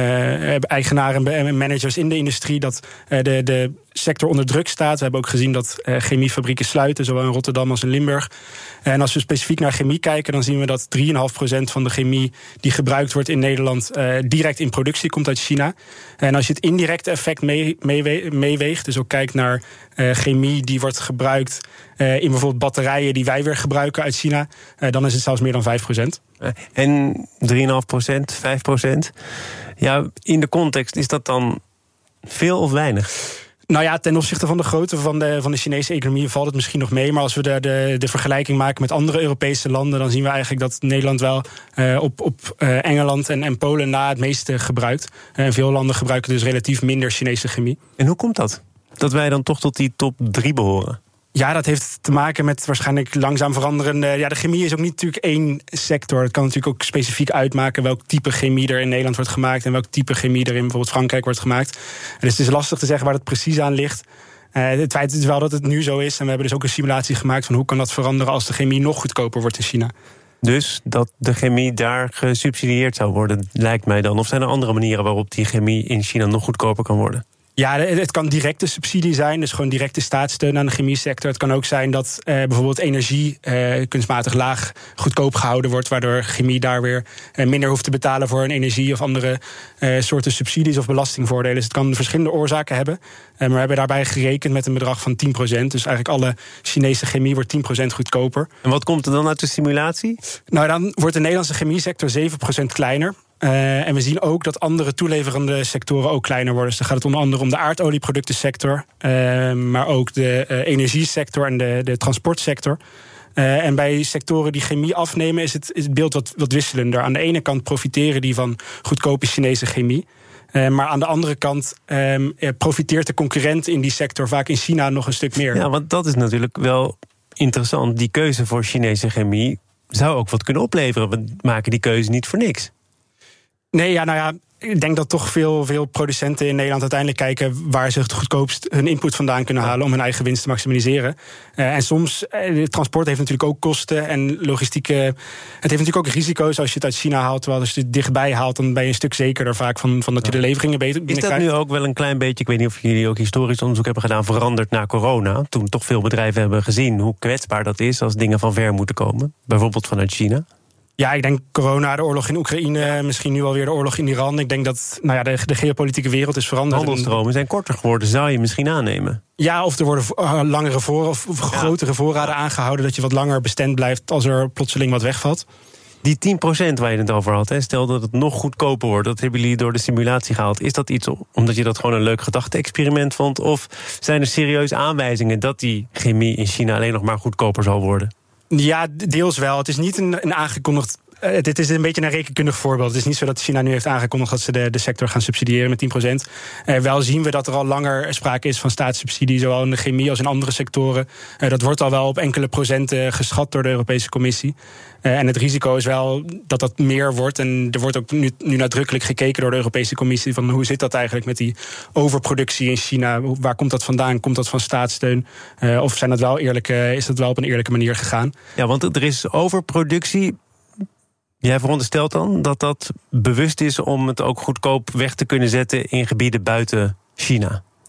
uh, eigenaren en managers in de industrie, dat uh, de, de sector onder druk staat. We hebben ook gezien dat uh, chemiefabrieken sluiten, zowel in Rotterdam als in Limburg. En als we specifiek naar chemie kijken, dan zien we dat drie komma vijf procent van de chemie die gebruikt wordt in Nederland uh, direct in productie komt uit China. En als je het indirecte effect mee, mee, meeweegt, dus ook kijkt naar uh, chemie die wordt gebruikt uh, in bijvoorbeeld batterijen die wij weer gebruiken uit China, uh, dan is het zelfs meer dan vijf procent. En drie komma vijf procent, vijf procent. Ja, in de context, is dat dan veel of weinig? Nou ja, ten opzichte van de grootte van de, van de Chinese economie valt het misschien nog mee. Maar als we de, de, de vergelijking maken met andere Europese landen, dan zien we eigenlijk dat Nederland wel uh, op, op uh, Engeland en, en Polen na het meeste gebruikt. En uh, veel landen gebruiken dus relatief minder Chinese chemie. En hoe komt dat? Dat wij dan toch tot die top drie behoren? Ja, dat heeft te maken met waarschijnlijk langzaam veranderende. Ja, de chemie is ook niet natuurlijk één sector. Het kan natuurlijk ook specifiek uitmaken welk type chemie er in Nederland wordt gemaakt en welk type chemie er in bijvoorbeeld Frankrijk wordt gemaakt. En dus het is lastig te zeggen waar het precies aan ligt. Uh, het feit is wel dat het nu zo is. En we hebben dus ook een simulatie gemaakt van hoe kan dat veranderen als de chemie nog goedkoper wordt in China. Dus dat de chemie daar gesubsidieerd zou worden, lijkt mij dan. Of zijn er andere manieren waarop die chemie in China nog goedkoper kan worden? Ja, het kan directe subsidie zijn, dus gewoon directe staatssteun aan de chemiesector. Het kan ook zijn dat uh, bijvoorbeeld energie uh, kunstmatig laag goedkoop gehouden wordt, waardoor chemie daar weer uh, minder hoeft te betalen voor een energie of andere uh, soorten subsidies of belastingvoordelen. Dus het kan verschillende oorzaken hebben. Uh, maar we hebben daarbij gerekend met een bedrag van tien procent. Dus eigenlijk alle Chinese chemie wordt tien procent goedkoper. En wat komt er dan uit de simulatie? Nou, dan wordt de Nederlandse chemiesector zeven procent kleiner. Uh, en we zien ook dat andere toeleverende sectoren ook kleiner worden. Dus dan gaat het onder andere om de aardolieproductensector, uh, maar ook de uh, energiesector en de, de transportsector. Uh, en bij sectoren die chemie afnemen is het, is het beeld wat, wat wisselender. Aan de ene kant profiteren die van goedkope Chinese chemie. Uh, maar aan de andere kant um, profiteert de concurrent in die sector vaak in China nog een stuk meer. Ja, want dat is natuurlijk wel interessant. Die keuze voor Chinese chemie zou ook wat kunnen opleveren. We maken die keuze niet voor niks. Nee, ja, nou ja, ik denk dat toch veel, veel producenten in Nederland uiteindelijk kijken waar ze het goedkoopst hun input vandaan kunnen halen om hun eigen winst te maximaliseren. Uh, en soms, uh, transport heeft natuurlijk ook kosten en logistieke. Het heeft natuurlijk ook risico's als je het uit China haalt. Terwijl als je het dichtbij haalt, dan ben je een stuk zekerder vaak van, van dat je de leveringen beter binnenkrijgt. Is dat nu ook wel een klein beetje, ik weet niet of jullie ook historisch onderzoek hebben gedaan, veranderd na corona? Toen toch veel bedrijven hebben gezien hoe kwetsbaar dat is als dingen van ver moeten komen. Bijvoorbeeld vanuit China. Ja, ik denk corona, de oorlog in Oekraïne, misschien nu alweer de oorlog in Iran. Ik denk dat nou ja, de, de geopolitieke wereld is veranderd. Handelstromen zijn korter geworden, zou je misschien aannemen? Ja, of er worden uh, langere voor, of, of ja. grotere voorraden aangehouden, dat je wat langer bestand blijft als er plotseling wat wegvalt. Die tien procent waar je het over had, hè, stel dat het nog goedkoper wordt, dat hebben jullie door de simulatie gehaald. Is dat iets omdat je dat gewoon een leuk gedachte-experiment vond? Of zijn er serieus aanwijzingen dat die chemie in China alleen nog maar goedkoper zal worden? Ja, deels wel. Het is niet een, een aangekondigd. Uh, dit is een beetje een rekenkundig voorbeeld. Het is niet zo dat China nu heeft aangekondigd dat ze de, de sector gaan subsidiëren met tien procent. Uh, wel zien we dat er al langer sprake is van staatssubsidie, zowel in de chemie als in andere sectoren. Uh, dat wordt al wel op enkele procenten geschat door de Europese Commissie. Uh, en het risico is wel dat dat meer wordt. En er wordt ook nu, nu nadrukkelijk gekeken door de Europese Commissie van hoe zit dat eigenlijk met die overproductie in China? Waar komt dat vandaan? Komt dat van staatssteun? Uh, of zijn dat wel eerlijke, is dat wel op een eerlijke manier gegaan? Ja, want er is overproductie. Jij veronderstelt dan dat dat bewust is om het ook goedkoop weg te kunnen zetten in gebieden buiten China?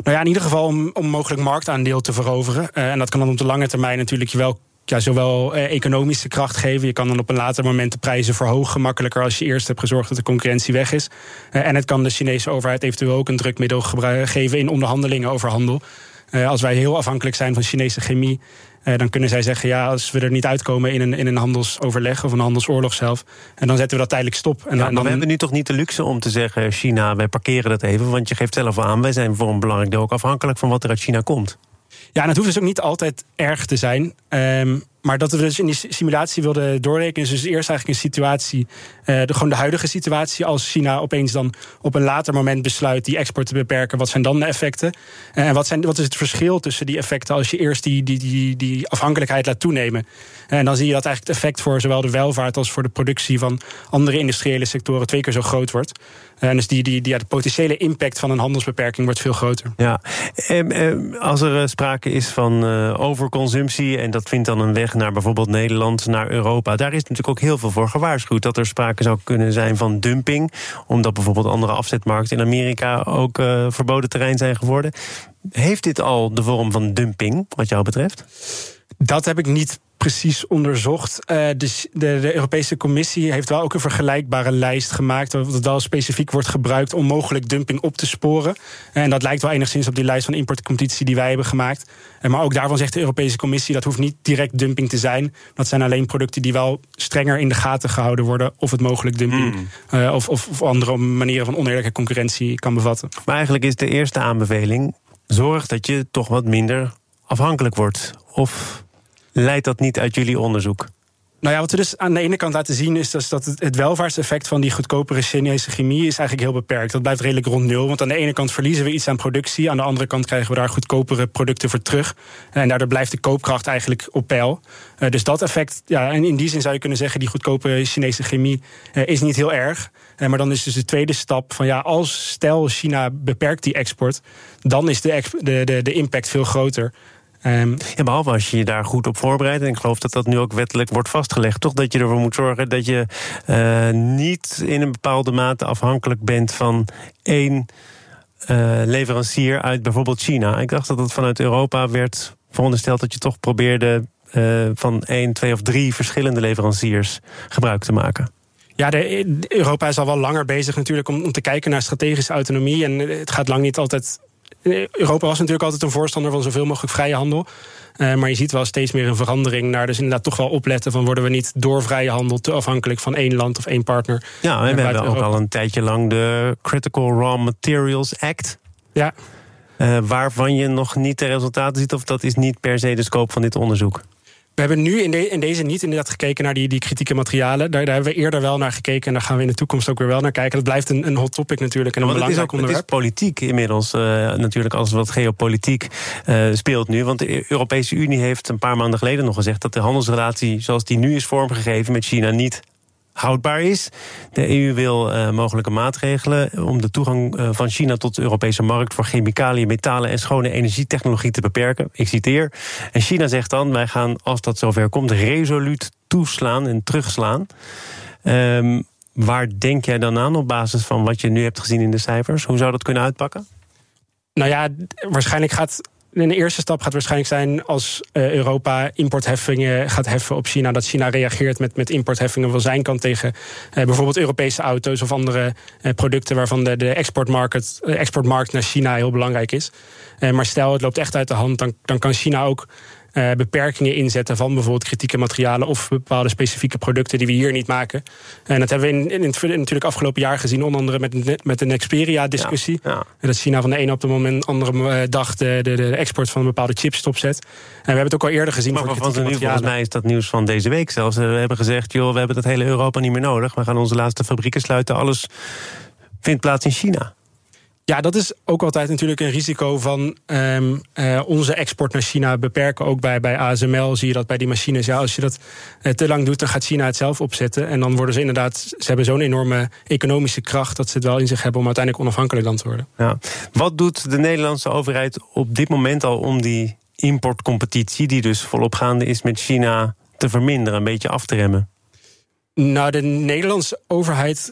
Nou ja, in ieder geval om, om mogelijk marktaandeel te veroveren. Uh, en dat kan dan op de lange termijn natuurlijk je wel... Ja, zowel uh, economische kracht geven. Je kan dan op een later moment de prijzen verhogen. Gemakkelijker als je eerst hebt gezorgd dat de concurrentie weg is. Uh, en het kan de Chinese overheid eventueel ook een drukmiddel gebruiken, geven in onderhandelingen over handel. Uh, als wij heel afhankelijk zijn van Chinese chemie, uh, dan kunnen zij zeggen, ja, als we er niet uitkomen in een, in een handelsoverleg of een handelsoorlog zelf, en dan zetten we dat tijdelijk stop. En ja, dan, maar we hebben nu toch niet de luxe om te zeggen, China, wij parkeren dat even. Want je geeft zelf aan, wij zijn voor een belangrijk deel ook afhankelijk van wat er uit China komt. Ja, en het hoeft dus ook niet altijd erg te zijn. Um, maar dat we dus in die simulatie wilden doorrekenen, is dus eerst eigenlijk een situatie, uh, de, gewoon de huidige situatie, als China opeens dan op een later moment besluit die export te beperken, wat zijn dan de effecten? Uh, en wat, zijn, wat is het verschil tussen die effecten als je eerst die, die, die, die afhankelijkheid laat toenemen? Uh, en dan zie je dat eigenlijk het effect voor zowel de welvaart als voor de productie van andere industriële sectoren twee keer zo groot wordt. Uh, en dus die, die, die, ja, de potentiële impact van een handelsbeperking wordt veel groter. Ja, en, en als er sprake is van uh, overconsumptie en dat vindt dan een weg naar bijvoorbeeld Nederland, naar Europa, daar is natuurlijk ook heel veel voor gewaarschuwd. Dat er sprake zou kunnen zijn van dumping, omdat bijvoorbeeld andere afzetmarkten in Amerika ook uh, verboden terrein zijn geworden. Heeft dit al de vorm van dumping, wat jou betreft? Dat heb ik niet precies onderzocht. Uh, de, de, de Europese Commissie heeft wel ook een vergelijkbare lijst gemaakt, dat wel specifiek wordt gebruikt om mogelijk dumping op te sporen. En dat lijkt wel enigszins op die lijst van importcompetitie die wij hebben gemaakt. Maar ook daarvan zegt de Europese Commissie, dat hoeft niet direct dumping te zijn. Dat zijn alleen producten die wel strenger in de gaten gehouden worden of het mogelijk dumping mm. uh, of, of, of andere manieren van oneerlijke concurrentie kan bevatten. Maar eigenlijk is de eerste aanbeveling, zorg dat je toch wat minder afhankelijk wordt. Of leidt dat niet uit jullie onderzoek? Nou ja, wat we dus aan de ene kant laten zien is dus dat het welvaartseffect van die goedkopere Chinese chemie is eigenlijk heel beperkt. Dat blijft redelijk rond nul, want aan de ene kant verliezen we iets aan productie, aan de andere kant krijgen we daar goedkopere producten voor terug. En daardoor blijft de koopkracht eigenlijk op peil. Uh, dus dat effect, ja, en in die zin zou je kunnen zeggen, die goedkope Chinese chemie uh, is niet heel erg. Uh, maar dan is dus de tweede stap van ja, als stel China beperkt die export, dan is de, exp- de, de, de impact veel groter. Um, ja, behalve als je je daar goed op voorbereidt, en ik geloof dat dat nu ook wettelijk wordt vastgelegd, toch, dat je ervoor moet zorgen dat je uh, niet in een bepaalde mate afhankelijk bent van één uh, leverancier uit bijvoorbeeld China. Ik dacht dat het vanuit Europa werd verondersteld dat je toch probeerde uh, van één, twee of drie verschillende leveranciers gebruik te maken. Ja, de, Europa is al wel langer bezig natuurlijk om, om te kijken naar strategische autonomie. En het gaat lang niet altijd. Europa was natuurlijk altijd een voorstander van zoveel mogelijk vrije handel. Uh, maar je ziet wel steeds meer een verandering naar dus inderdaad toch wel opletten van worden we niet door vrije handel te afhankelijk van één land of één partner. Ja, en we hebben ook al een tijdje lang de Critical Raw Materials Act. Ja. Uh, waarvan je nog niet de resultaten ziet, of dat is niet per se de scope van dit onderzoek? We hebben nu in, de, in deze niet inderdaad gekeken naar die, die kritieke materialen. Daar, daar hebben we eerder wel naar gekeken en daar gaan we in de toekomst ook weer wel naar kijken. Dat blijft een, een hot topic natuurlijk en een belangrijk het is ook, onderwerp. Het is politiek inmiddels, uh, natuurlijk als wat geopolitiek uh, speelt nu. Want de Europese Unie heeft een paar maanden geleden nog gezegd dat de handelsrelatie zoals die nu is vormgegeven met China niet houdbaar is. De E U wil uh, mogelijke maatregelen om de toegang uh, van China tot de Europese markt voor chemicaliën, metalen en schone energietechnologie te beperken. Ik citeer. En China zegt dan, wij gaan, als dat zover komt, resoluut toeslaan en terugslaan. Um, waar denk jij dan aan op basis van wat je nu hebt gezien in de cijfers? Hoe zou dat kunnen uitpakken? Nou ja, waarschijnlijk gaat in de eerste stap gaat waarschijnlijk zijn als uh, Europa importheffingen gaat heffen op China, dat China reageert met, met importheffingen van zijn kant tegen uh, bijvoorbeeld Europese auto's of andere uh, producten waarvan de, de exportmarkt, uh, exportmarkt naar China heel belangrijk is. Uh, maar stel het loopt echt uit de hand, dan, dan kan China ook Uh, beperkingen inzetten van bijvoorbeeld kritieke materialen of bepaalde specifieke producten die we hier niet maken. En dat hebben we in, in, in het natuurlijk afgelopen jaar gezien, onder andere met, met de Nexperia-discussie. Ja, ja. Dat China van de ene op de moment andere dag de, de, de export van een bepaalde chip stopzet. En we hebben het ook al eerder gezien maar voor kritieke nu, materialen. Volgens mij is dat nieuws van deze week zelfs. We hebben gezegd, joh, we hebben dat hele Europa niet meer nodig. We gaan onze laatste fabrieken sluiten. Alles vindt plaats in China. Ja, dat is ook altijd natuurlijk een risico van um, uh, onze export naar China beperken. Ook bij, bij A S M L zie je dat bij die machines. Ja, als je dat uh, te lang doet, dan gaat China het zelf opzetten. En dan worden ze inderdaad, ze hebben zo'n enorme economische kracht dat ze het wel in zich hebben om uiteindelijk onafhankelijk dan te worden. Ja. Wat doet de Nederlandse overheid op dit moment al om die importcompetitie, die dus volop gaande is met China, te verminderen, een beetje af te remmen? Nou, de Nederlandse overheid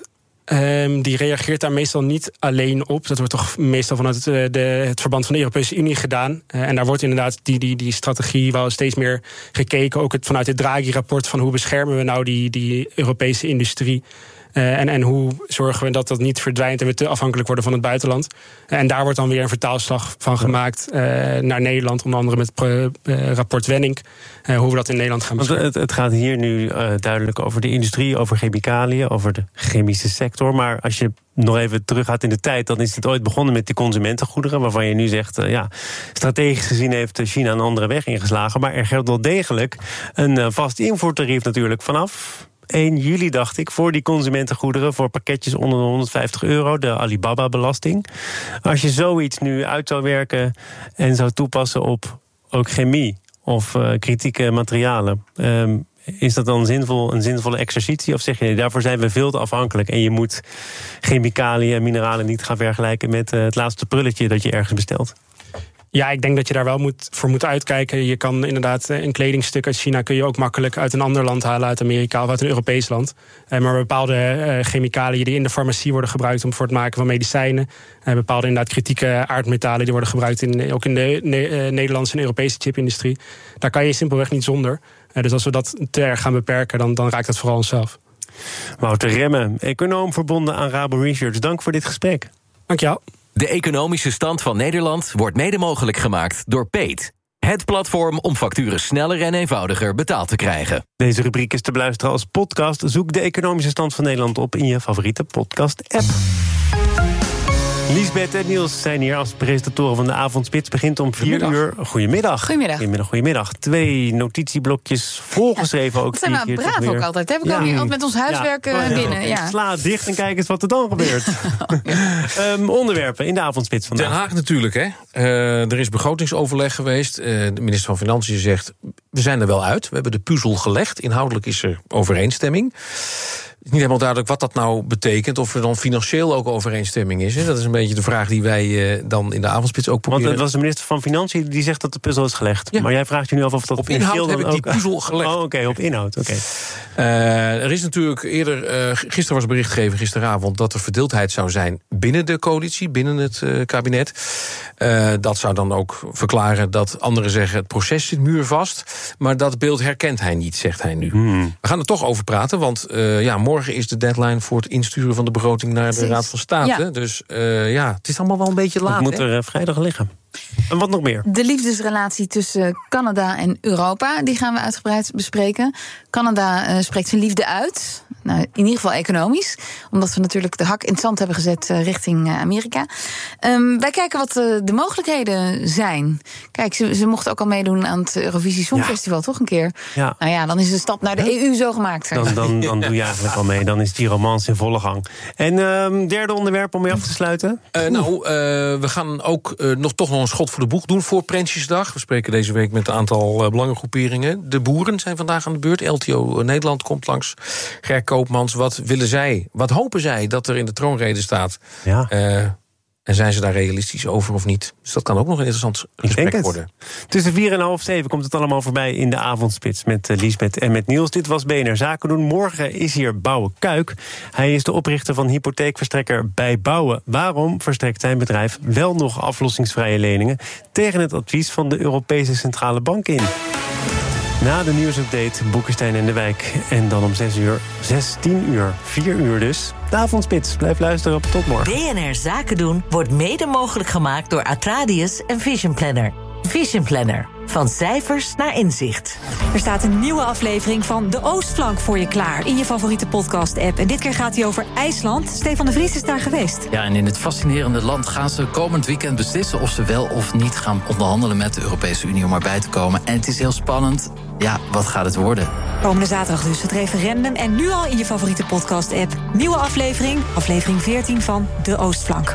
Um, die reageert daar meestal niet alleen op. Dat wordt toch meestal vanuit het, de, het verband van de Europese Unie gedaan. Uh, en daar wordt inderdaad die, die, die strategie wel steeds meer gekeken. Ook het, vanuit het Draghi-rapport van hoe beschermen we nou die, die Europese industrie. Uh, en, en hoe zorgen we dat dat niet verdwijnt en we te afhankelijk worden van het buitenland. En daar wordt dan weer een vertaalslag van gemaakt uh, naar Nederland. Onder andere met uh, uh, rapport Wenning. Uh, hoe we dat in Nederland gaan beschermen. Want het, het gaat hier nu uh, duidelijk over de industrie, over chemicaliën, over de chemische sector. Maar als je nog even teruggaat in de tijd, dan is het ooit begonnen met die consumentengoederen, waarvan je nu zegt, uh, ja, strategisch gezien heeft China een andere weg ingeslagen. Maar er geldt wel degelijk een uh, vast invoertarief natuurlijk vanaf één juli, dacht ik, voor die consumentengoederen, voor pakketjes onder de honderdvijftig euro, de Alibaba-belasting. Als je zoiets nu uit zou werken en zou toepassen op ook chemie of uh, kritieke materialen, um, is dat dan zinvol, een zinvolle exercitie? Of zeg je, daarvoor zijn we veel te afhankelijk en je moet chemicaliën en mineralen niet gaan vergelijken met uh, het laatste prulletje dat je ergens bestelt? Ja, ik denk dat je daar wel moet, voor moet uitkijken. Je kan inderdaad een kledingstuk uit China kun je ook makkelijk uit een ander land halen, uit Amerika of uit een Europees land. Uh, maar bepaalde uh, chemicaliën die in de farmacie worden gebruikt om voor het maken van medicijnen, uh, bepaalde inderdaad kritieke aardmetalen die worden gebruikt in, ook in de ne- uh, Nederlandse en Europese chipindustrie. Daar kan je simpelweg niet zonder. Uh, dus als we dat te erg gaan beperken, dan, dan raakt het vooral onszelf. Wouter Remme, econoom verbonden aan Rabo Research. Dank voor dit gesprek. Dank je wel. De economische stand van Nederland wordt mede mogelijk gemaakt door Peet. Het platform om facturen sneller en eenvoudiger betaald te krijgen. Deze rubriek is te beluisteren als podcast. Zoek de economische stand van Nederland op in je favoriete podcast-app. Liesbeth en Niels zijn hier als presentatoren van de Avondspits. Begint om vier uur. Goedemiddag. Goedemiddag. Goedemiddag, goedemiddag. Twee notitieblokjes volgeschreven ook. Dat zijn we braaf ook altijd. Hè? We komen hier altijd met ons huiswerk ja. uh, binnen. Ja. Sla het dicht en kijk eens wat er dan gebeurt. um, onderwerpen in de Avondspits vandaag. Den Haag natuurlijk, hè. Uh, er is begrotingsoverleg geweest. Uh, de minister van Financiën zegt, we zijn er wel uit. We hebben de puzzel gelegd. Inhoudelijk is er overeenstemming. Het is niet helemaal duidelijk wat dat nou betekent. Of er dan financieel ook overeenstemming is. Hè? Dat is een beetje de vraag die wij uh, dan in de Avondspits ook proberen. Want het was de minister van Financiën die zegt dat de puzzel is gelegd. Ja. Maar jij vraagt je nu af of dat op inhoud heb ik die puzzel gelegd. Oh, oké, okay, op inhoud. Oké. Okay. Uh, er is natuurlijk eerder, uh, gisteren was bericht gegeven, gisteravond, dat er verdeeldheid zou zijn binnen de coalitie, binnen het uh, kabinet. Uh, dat zou dan ook verklaren dat anderen zeggen, het proces zit muurvast. Maar dat beeld herkent hij niet, zegt hij nu. Hmm. We gaan er toch over praten, want uh, ja, morgen is de deadline voor het insturen van de begroting naar de Raad van State. Ja. Dus uh, ja, het is allemaal wel een beetje laat. Het moet er uh, vrijdag liggen. En wat nog meer? De liefdesrelatie tussen Canada en Europa, die gaan we uitgebreid bespreken. Canada uh, spreekt zijn liefde uit. Nou, in ieder geval economisch. Omdat we natuurlijk de hak in het zand hebben gezet uh, richting uh, Amerika. Um, wij kijken wat uh, de mogelijkheden zijn. Kijk, ze, ze mochten ook al meedoen aan het Eurovisie Songfestival, ja. toch een keer? Ja. Nou ja, dan is de stap naar de huh? E U zo gemaakt. Dan, dan, dan doe je eigenlijk al mee. Dan is die romance in volle gang. En um, derde onderwerp om mee af te sluiten? Uh, nou, uh, we gaan ook uh, nog toch nog een schot voor de boeg doen voor Prinsjesdag. We spreken deze week met een aantal uh, belangengroeperingen. De boeren zijn vandaag aan de beurt. L T O Nederland komt langs. Ger Koopmans, wat willen zij? Wat hopen zij dat er in de troonrede staat? Ja. Uh, en zijn ze daar realistisch over of niet? Dus dat kan ook nog een interessant gesprek worden. Tussen vier en half zeven komt het allemaal voorbij in de Avondspits met uh, Liesbeth en met Niels. Dit was B N R Zaken doen. Morgen is hier Bouwe Kuik. Hij is de oprichter van hypotheekverstrekker Bij Bouwen. Waarom verstrekt zijn bedrijf wel nog aflossingsvrije leningen tegen het advies van de Europese Centrale Bank in? Na de nieuwsupdate Boekenstein en de Wijk. En dan om zes uur, zestien uur, vier uur dus. De Avondspits. Blijf luisteren. Tot morgen. B N R Zaken doen wordt mede mogelijk gemaakt door Atradius en Vision Planner. Vision Planner. Van cijfers naar inzicht. Er staat een nieuwe aflevering van De Oostflank voor je klaar in je favoriete podcast-app. En dit keer gaat hij over IJsland. Stefan de Vries is daar geweest. Ja, en in het fascinerende land gaan ze komend weekend beslissen of ze wel of niet gaan onderhandelen met de Europese Unie om erbij te komen. En het is heel spannend. Ja, wat gaat het worden? Komende zaterdag dus het referendum. En nu al in je favoriete podcast-app. Nieuwe aflevering, aflevering veertien van De Oostflank.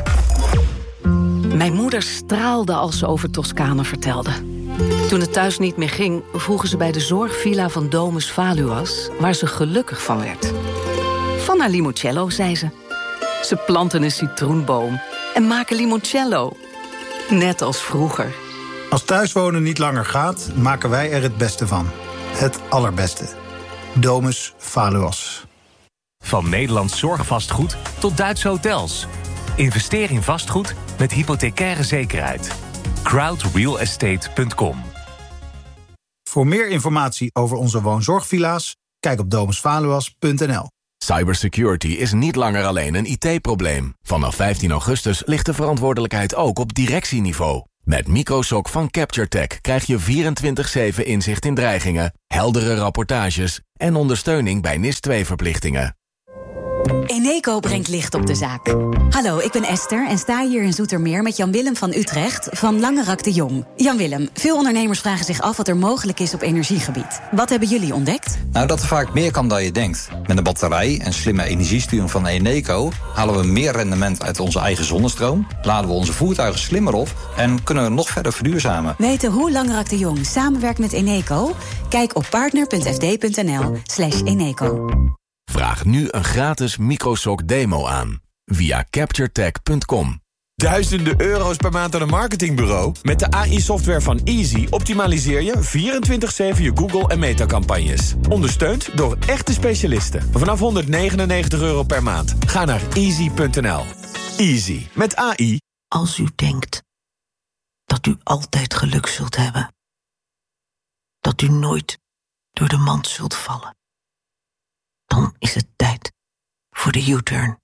Mijn moeder straalde als ze over Toscane vertelde. Toen het thuis niet meer ging, vroegen ze bij de zorgvilla van Domus Valuas, waar ze gelukkig van werd. Van haar limoncello, zei ze. Ze planten een citroenboom en maken limoncello. Net als vroeger. Als thuiswonen niet langer gaat, maken wij er het beste van. Het allerbeste. Domus Valuas. Van Nederlands zorgvastgoed tot Duitse hotels. Investeer in vastgoed met hypothecaire zekerheid. crowd real estate punt com. Voor meer informatie over onze woonzorgvilla's, kijk op domus valuas punt n l. Cybersecurity is niet langer alleen een I T-probleem. Vanaf vijftien augustus ligt de verantwoordelijkheid ook op directieniveau. Met Microsoc van CaptureTech krijg je vierentwintig zeven inzicht in dreigingen, heldere rapportages en ondersteuning bij N I S twee verplichtingen. Eneco brengt licht op de zaak. Hallo, ik ben Esther en sta hier in Zoetermeer met Jan-Willem van Utrecht van Langerak de Jong. Jan-Willem, veel ondernemers vragen zich af wat er mogelijk is op energiegebied. Wat hebben jullie ontdekt? Nou, dat er vaak meer kan dan je denkt. Met een batterij en slimme energiesturing van Eneco halen we meer rendement uit onze eigen zonnestroom, laden we onze voertuigen slimmer op en kunnen we nog verder verduurzamen. Weten hoe Langerak de Jong samenwerkt met Eneco? Kijk op partner punt f d punt n l slash Eneco. Vraag nu een gratis Microsoc demo aan via capture tech punt com. Duizenden euro's per maand aan een marketingbureau? Met de A I-software van Easy optimaliseer je vierentwintig zeven je Google- en Meta-campagnes. Ondersteund door echte specialisten. Vanaf honderdnegenennegentig euro per maand. Ga naar easy punt n l. Easy. Met A I. Als u denkt dat u altijd geluk zult hebben. Dat u nooit door de mand zult vallen. Dan is het tijd voor de U-turn.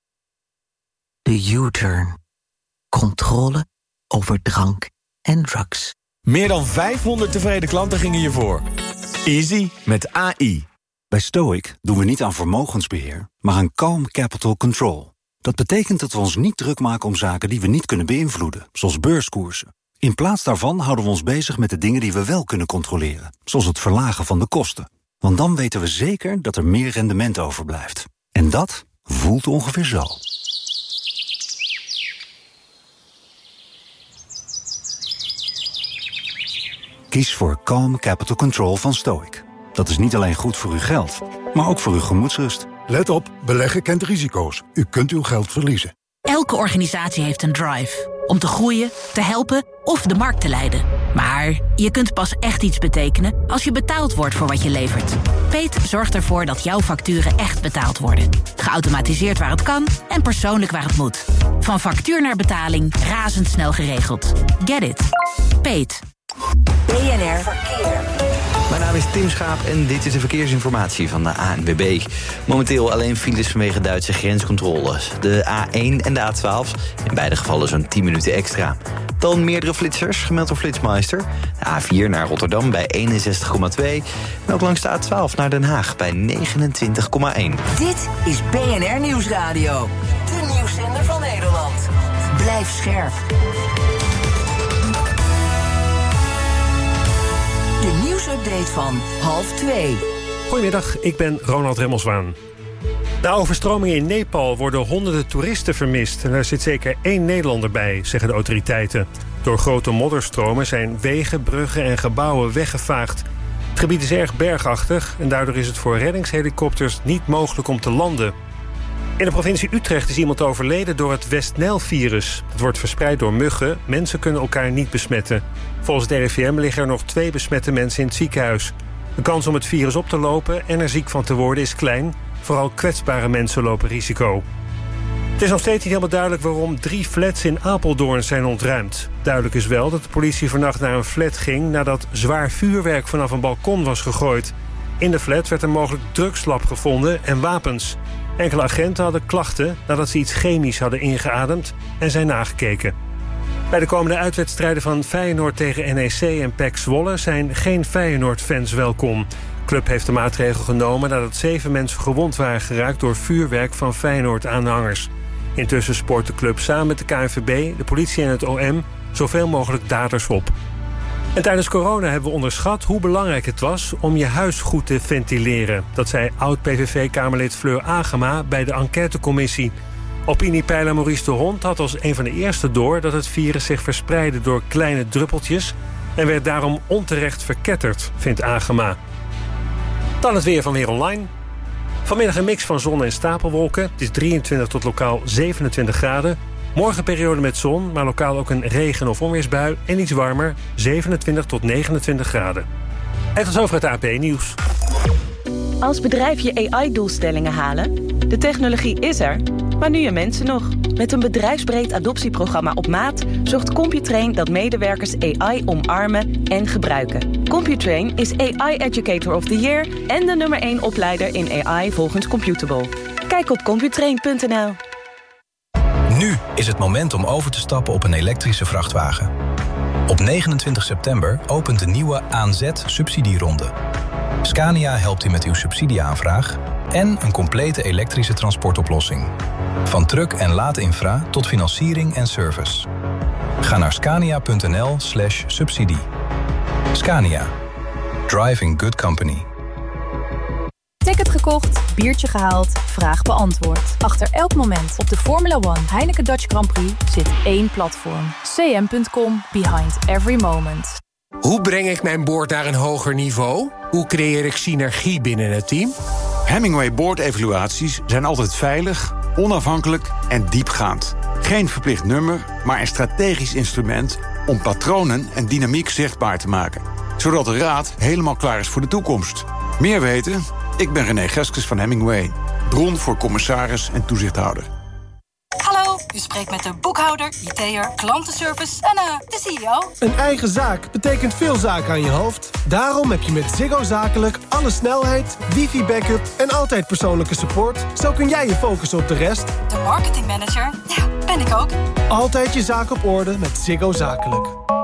De U-turn. Controle over drank en drugs. Meer dan vijfhonderd tevreden klanten gingen je voor. Easy met A I. Bij Stoic doen we niet aan vermogensbeheer, maar aan calm capital control. Dat betekent dat we ons niet druk maken om zaken die we niet kunnen beïnvloeden, zoals beurskoersen. In plaats daarvan houden we ons bezig met de dingen die we wel kunnen controleren, zoals het verlagen van de kosten. Want dan weten we zeker dat er meer rendement overblijft. En dat voelt ongeveer zo. Kies voor Calm Capital Control van Stoic. Dat is niet alleen goed voor uw geld, maar ook voor uw gemoedsrust. Let op, beleggen kent risico's. U kunt uw geld verliezen. Elke organisatie heeft een drive. Om te groeien, te helpen of de markt te leiden. Maar je kunt pas echt iets betekenen als je betaald wordt voor wat je levert. Peet zorgt ervoor dat jouw facturen echt betaald worden. Geautomatiseerd waar het kan en persoonlijk waar het moet. Van factuur naar betaling razendsnel geregeld. Get it. Peet. B N R Verkeer. Mijn naam is Tim Schaap en dit is de verkeersinformatie van de A N W B. Momenteel alleen files vanwege Duitse grenscontroles. De A één en de A twaalf, in beide gevallen zo'n tien minuten extra. Dan meerdere flitsers, gemeld door Flitsmeister. De A vier naar Rotterdam bij eenenzestig komma twee. En ook langs de A twaalf naar Den Haag bij negenentwintig komma één. Dit is B N R Nieuwsradio. De nieuwszender van Nederland. Blijf scherp. De nieuwsupdate van half twee. Goedemiddag, ik ben Ronald Remmelswaan. Na overstromingen in Nepal worden honderden toeristen vermist. En daar zit zeker één Nederlander bij, zeggen de autoriteiten. Door grote modderstromen zijn wegen, bruggen en gebouwen weggevaagd. Het gebied is erg bergachtig en daardoor is het voor reddingshelikopters niet mogelijk om te landen. In de provincie Utrecht is iemand overleden door het West-Nijl-virus. Het wordt verspreid door muggen. Mensen kunnen elkaar niet besmetten. Volgens het R I V M liggen er nog twee besmette mensen in het ziekenhuis. De kans om het virus op te lopen en er ziek van te worden is klein. Vooral kwetsbare mensen lopen risico. Het is nog steeds niet helemaal duidelijk waarom drie flats in Apeldoorn zijn ontruimd. Duidelijk is wel dat de politie vannacht naar een flat ging nadat zwaar vuurwerk vanaf een balkon was gegooid. In de flat werd een mogelijk drugslab gevonden en wapens. Enkele agenten hadden klachten nadat ze iets chemisch hadden ingeademd en zijn nagekeken. Bij de komende uitwedstrijden van Feyenoord tegen N E C en P E C Zwolle zijn geen Feyenoord-fans welkom. De club heeft de maatregel genomen nadat zeven mensen gewond waren geraakt door vuurwerk van Feyenoord-aanhangers. Intussen spoort de club samen met de K N V B, de politie en het O M zoveel mogelijk daders op. En tijdens corona hebben we onderschat hoe belangrijk het was om je huis goed te ventileren. Dat zei oud-P V V-Kamerlid Fleur Agema bij de enquêtecommissie. Opiniepeiler Maurice de Hond had als een van de eerste door dat het virus zich verspreidde door kleine druppeltjes en werd daarom onterecht verketterd, vindt Agema. Dan het weer van Weer Online. Vanmiddag een mix van zon en stapelwolken. Het is drieëntwintig tot lokaal zevenentwintig graden. Morgen periode met zon, maar lokaal ook een regen- of onweersbui en iets warmer, zevenentwintig tot negenentwintig graden. En tot zover het A P Nieuws. Als bedrijf je A I-doelstellingen halen? De technologie is er, maar nu je mensen nog. Met een bedrijfsbreed adoptieprogramma op maat zorgt Computrain dat medewerkers A I omarmen en gebruiken. Computrain is A I Educator of the Year en de nummer één opleider in A I volgens Computable. Kijk op computrain punt n l. Nu is het moment om over te stappen op een elektrische vrachtwagen. Op negenentwintig september opent de nieuwe A N Z-subsidieronde. Scania helpt u met uw subsidieaanvraag en een complete elektrische transportoplossing. Van truck- en laadinfra tot financiering en service. Ga naar scania punt n l slash subsidie. Scania. Driving good company. Ticket gekocht, biertje gehaald, vraag beantwoord. Achter elk moment op de Formula One Heineken Dutch Grand Prix zit één platform. c m punt com, behind every moment. Hoe breng ik mijn boord naar een hoger niveau? Hoe creëer ik synergie binnen het team? Hemingway boordevaluaties zijn altijd veilig, onafhankelijk en diepgaand. Geen verplicht nummer, maar een strategisch instrument om patronen en dynamiek zichtbaar te maken. Zodat de raad helemaal klaar is voor de toekomst. Meer weten? Ik ben René Geskes van Hemingway. Bron voor commissaris en toezichthouder. Hallo, u spreekt met de boekhouder, I T'er, klantenservice en uh, de C E O. Een eigen zaak betekent veel zaken aan je hoofd. Daarom heb je met Ziggo Zakelijk alle snelheid, wifi-backup en altijd persoonlijke support. Zo kun jij je focussen op de rest. De marketingmanager, ja, ben ik ook. Altijd je zaak op orde met Ziggo Zakelijk.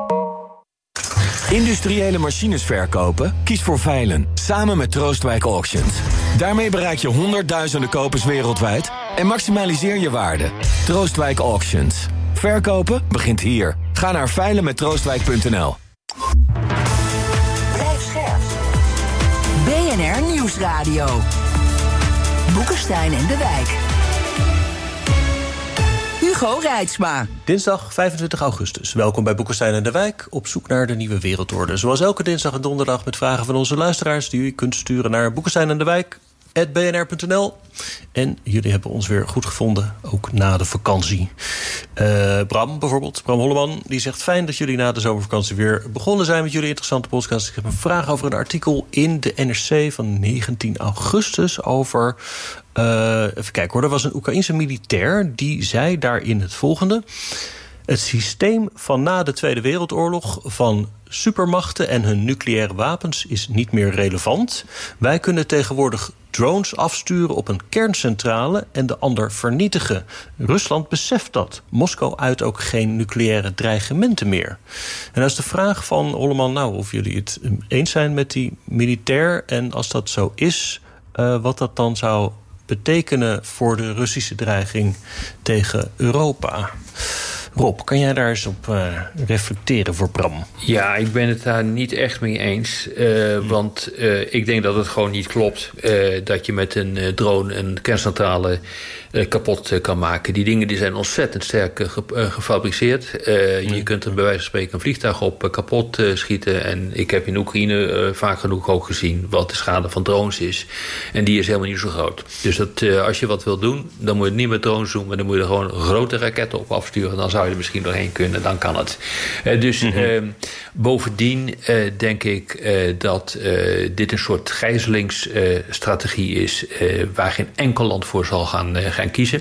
Industriële machines verkopen? Kies voor Veilen, samen met Troostwijk Auctions. Daarmee bereik je honderdduizenden kopers wereldwijd en maximaliseer je waarde. Troostwijk Auctions. Verkopen begint hier. Ga naar veilen met troostwijk punt n l. Blijf scherp. B N R Nieuwsradio. Boekenstein en de Wijk. Hugo Reitsma. Dinsdag vijfentwintig augustus. Welkom bij Boekenstein en de Wijk, op zoek naar de nieuwe wereldorde. Zoals elke dinsdag en donderdag met vragen van onze luisteraars die u kunt sturen naar Boekenstein en de Wijk at b n r punt n l. En jullie hebben ons weer goed gevonden, ook na de vakantie. Uh, Bram bijvoorbeeld, Bram Holleman, die zegt: fijn dat jullie na de zomervakantie weer begonnen zijn met jullie interessante podcast. Ik heb een vraag over een artikel in de N R C van negentien augustus over... Uh, even kijken hoor, er was een Oekraïense militair die zei daarin het volgende: het systeem van na de Tweede Wereldoorlog van supermachten en hun nucleaire wapens is niet meer relevant. Wij kunnen tegenwoordig drones afsturen op een kerncentrale en de ander vernietigen. Rusland beseft dat. Moskou uit ook geen nucleaire dreigementen meer. En dat is de vraag van Holleman, nou, of jullie het eens zijn met die militair, en als dat zo is, uh, wat dat dan zou betekenen voor de Russische dreiging tegen Europa. Rob, kan jij daar eens op uh, reflecteren voor Bram? Ja, ik ben het daar niet echt mee eens. Uh, hmm. Want uh, ik denk dat het gewoon niet klopt uh, dat je met een uh, drone een kerncentrale uh, kapot uh, kan maken. Die dingen die zijn ontzettend sterk uh, ge- uh, gefabriceerd. Uh, hmm. Je kunt er bij wijze van spreken een vliegtuig op uh, kapot uh, schieten. En ik heb in Oekraïne uh, vaak genoeg ook gezien wat de schade van drones is. En die is helemaal niet zo groot. Dus dat, uh, als je wat wil doen, dan moet je het niet met drones doen, maar dan moet je er gewoon grote raketten op afsturen. Dan zou je er misschien doorheen kunnen, dan kan het. Uh, dus mm-hmm. uh, bovendien uh, denk ik uh, dat uh, dit een soort gijzelingsstrategie uh, is uh, waar geen enkel land voor zal gaan, uh, gaan kiezen.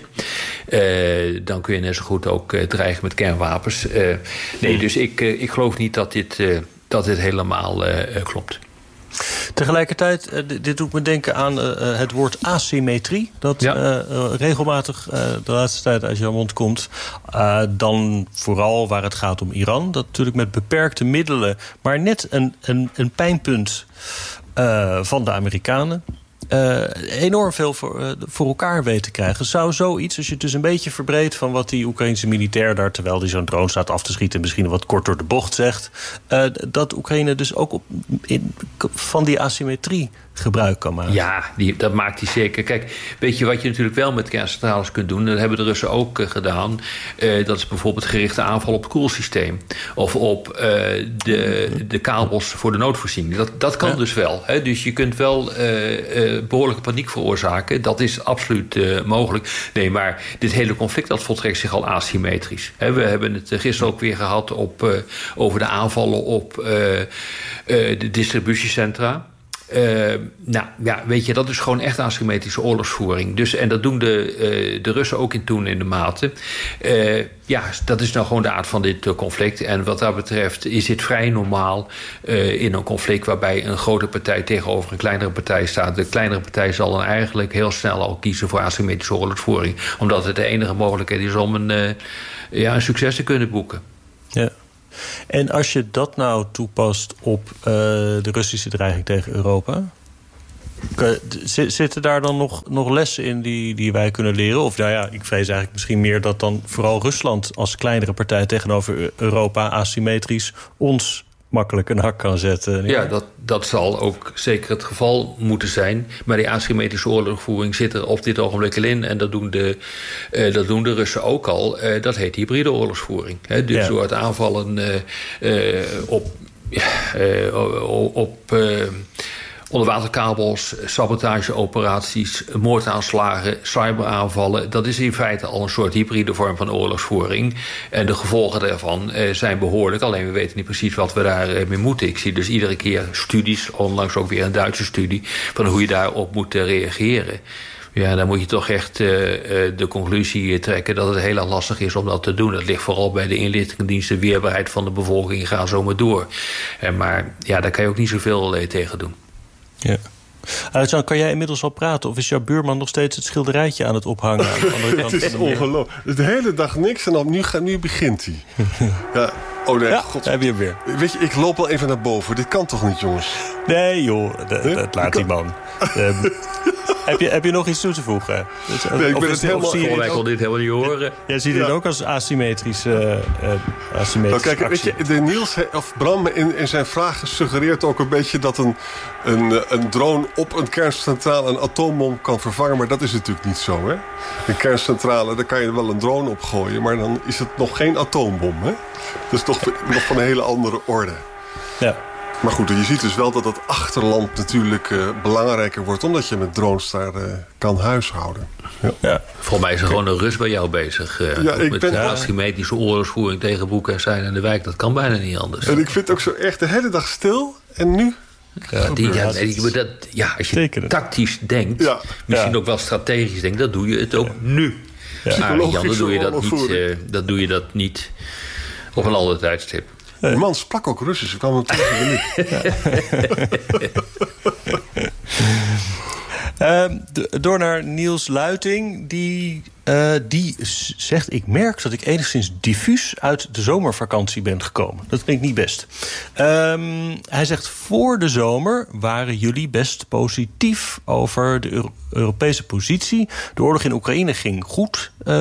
Uh, dan kun je net zo goed ook uh, dreigen met kernwapens. Uh, nee, mm. dus ik, uh, ik geloof niet dat dit, uh, dat dit helemaal uh, uh, klopt. Tegelijkertijd, uh, dit doet me denken aan uh, het woord asymmetrie. Dat ja. uh, uh, regelmatig uh, de laatste tijd uit jouw mond komt. Uh, dan vooral waar het gaat om Iran. Dat natuurlijk met beperkte middelen, maar net een, een, een pijnpunt uh, van de Amerikanen. Uh, enorm veel voor, uh, voor elkaar weten te krijgen. Zou zoiets, als je het dus een beetje verbreedt van wat die Oekraïnse militair daar, terwijl die zo'n drone staat af te schieten, misschien wat kort door de bocht zegt, uh, dat Oekraïne dus ook op, in, van die asymmetrie gebruik kan maken. Ja, die, dat maakt hij zeker. Kijk, weet je wat je natuurlijk wel met kerncentrales kunt doen? Dat hebben de Russen ook uh, gedaan. Uh, dat is bijvoorbeeld gerichte aanval op het koelsysteem. Of op uh, de, de kabels voor de noodvoorziening. Dat, dat kan ja. dus wel. Hè? Dus je kunt wel uh, uh, behoorlijke paniek veroorzaken. Dat is absoluut uh, mogelijk. Nee, maar dit hele conflict dat voltrekt zich al asymmetrisch. Hè? We hebben het gisteren ook weer gehad op, uh, over de aanvallen op uh, uh, de distributiecentra. Uh, nou ja, weet je, dat is gewoon echt asymmetrische oorlogsvoering. Dus, en dat doen de, uh, de Russen ook in toen in de mate. Uh, ja, dat is nou gewoon de aard van dit uh, conflict. En wat dat betreft is dit vrij normaal uh, in een conflict waarbij een grote partij tegenover een kleinere partij staat. De kleinere partij zal dan eigenlijk heel snel al kiezen voor asymmetrische oorlogsvoering. Omdat het de enige mogelijkheid is om een, uh, ja, een succes te kunnen boeken. Ja. En als je dat nou toepast op uh, de Russische dreiging tegen Europa, zitten daar dan nog, nog lessen in die, die wij kunnen leren? Of nou ja, ik vrees eigenlijk misschien meer dat dan vooral Rusland als kleinere partij tegenover Europa asymmetrisch ons makkelijk een hak kan zetten. Ja, dat, dat zal ook zeker het geval moeten zijn. Maar die asymmetrische oorlogsvoering zit er op dit ogenblik al in. En dat doen de, uh, dat doen de Russen ook al. Uh, dat heet hybride oorlogsvoering. Hè? Dus ja. door het aanvallen uh, uh, op... Uh, op uh, onderwaterkabels, sabotageoperaties, moordaanslagen, cyberaanvallen. Dat is in feite al een soort hybride vorm van oorlogsvoering. En de gevolgen daarvan eh, zijn behoorlijk. Alleen we weten niet precies wat we daarmee eh, moeten. Ik zie dus iedere keer studies, onlangs ook weer een Duitse studie, van hoe je daarop moet uh, reageren. Ja, dan moet je toch echt uh, de conclusie trekken dat het heel erg lastig is om dat te doen. Dat ligt vooral bij de inlichtingendiensten, weerbaarheid van de bevolking, ga zo maar door. En maar ja, daar kan je ook niet zoveel uh, tegen doen. Ja. Alexander, kan jij inmiddels al praten? Of is jouw buurman nog steeds het schilderijtje aan het ophangen? Aan de andere kant het is ongelooflijk. De hele dag niks en dan nu, nu begint hij. Ja, oh nee, ja, god. Heb je hem weer. Weet je, ik loop al even naar boven. Dit kan toch niet, jongens? Nee, joh. Dat, huh? dat laat die man. um, heb, je, heb je nog iets toe te voegen? Dus, nee, ik ben het helemaal... Volgens mij kon dit helemaal niet horen. Jij ziet het ja. ook als asymmetrisch, uh, uh, asymmetrisch nou, kijk, weet je, de Niels, of Bram in, in zijn vraag suggereert ook een beetje dat een, een, een drone op een kerncentrale een atoombom kan vervangen. Maar dat is natuurlijk niet zo, hè? Een kerncentrale, daar kan je wel een drone op gooien, maar dan is het nog geen atoombom, hè? Dat is toch nog van een hele andere orde. Ja. Maar goed, je ziet dus wel dat het achterland natuurlijk uh, belangrijker wordt, omdat je met drones daar uh, kan huishouden. Ja. Ja. Volgens mij is er gewoon een Rus bij jou bezig. Uh, ja, ik met ben, asymmetrische oorlogsvoering tegen Boekenstein en de Wijk. Dat kan bijna niet anders. En ik vind het ook zo echt de hele dag stil. En nu? Ja, die, ja, nee, dat, ja, als je Tekenen. tactisch denkt, ja. misschien ja. ook wel strategisch denkt, dan doe je het ook ja. nu. Ja. Maar Jan, dan doe je dat niet, uh, dat doe je dat niet op een ander tijdstip. Die man sprak ook Russisch. Ik kwam hem tegen de uh, door naar Niels Luiting. Die, uh, die zegt, ik merk dat ik enigszins diffuus uit de zomervakantie ben gekomen. Dat klinkt niet best. Um, hij zegt, voor de zomer waren jullie best positief over de Euro- Europese positie. De oorlog in Oekraïne ging goed. Uh,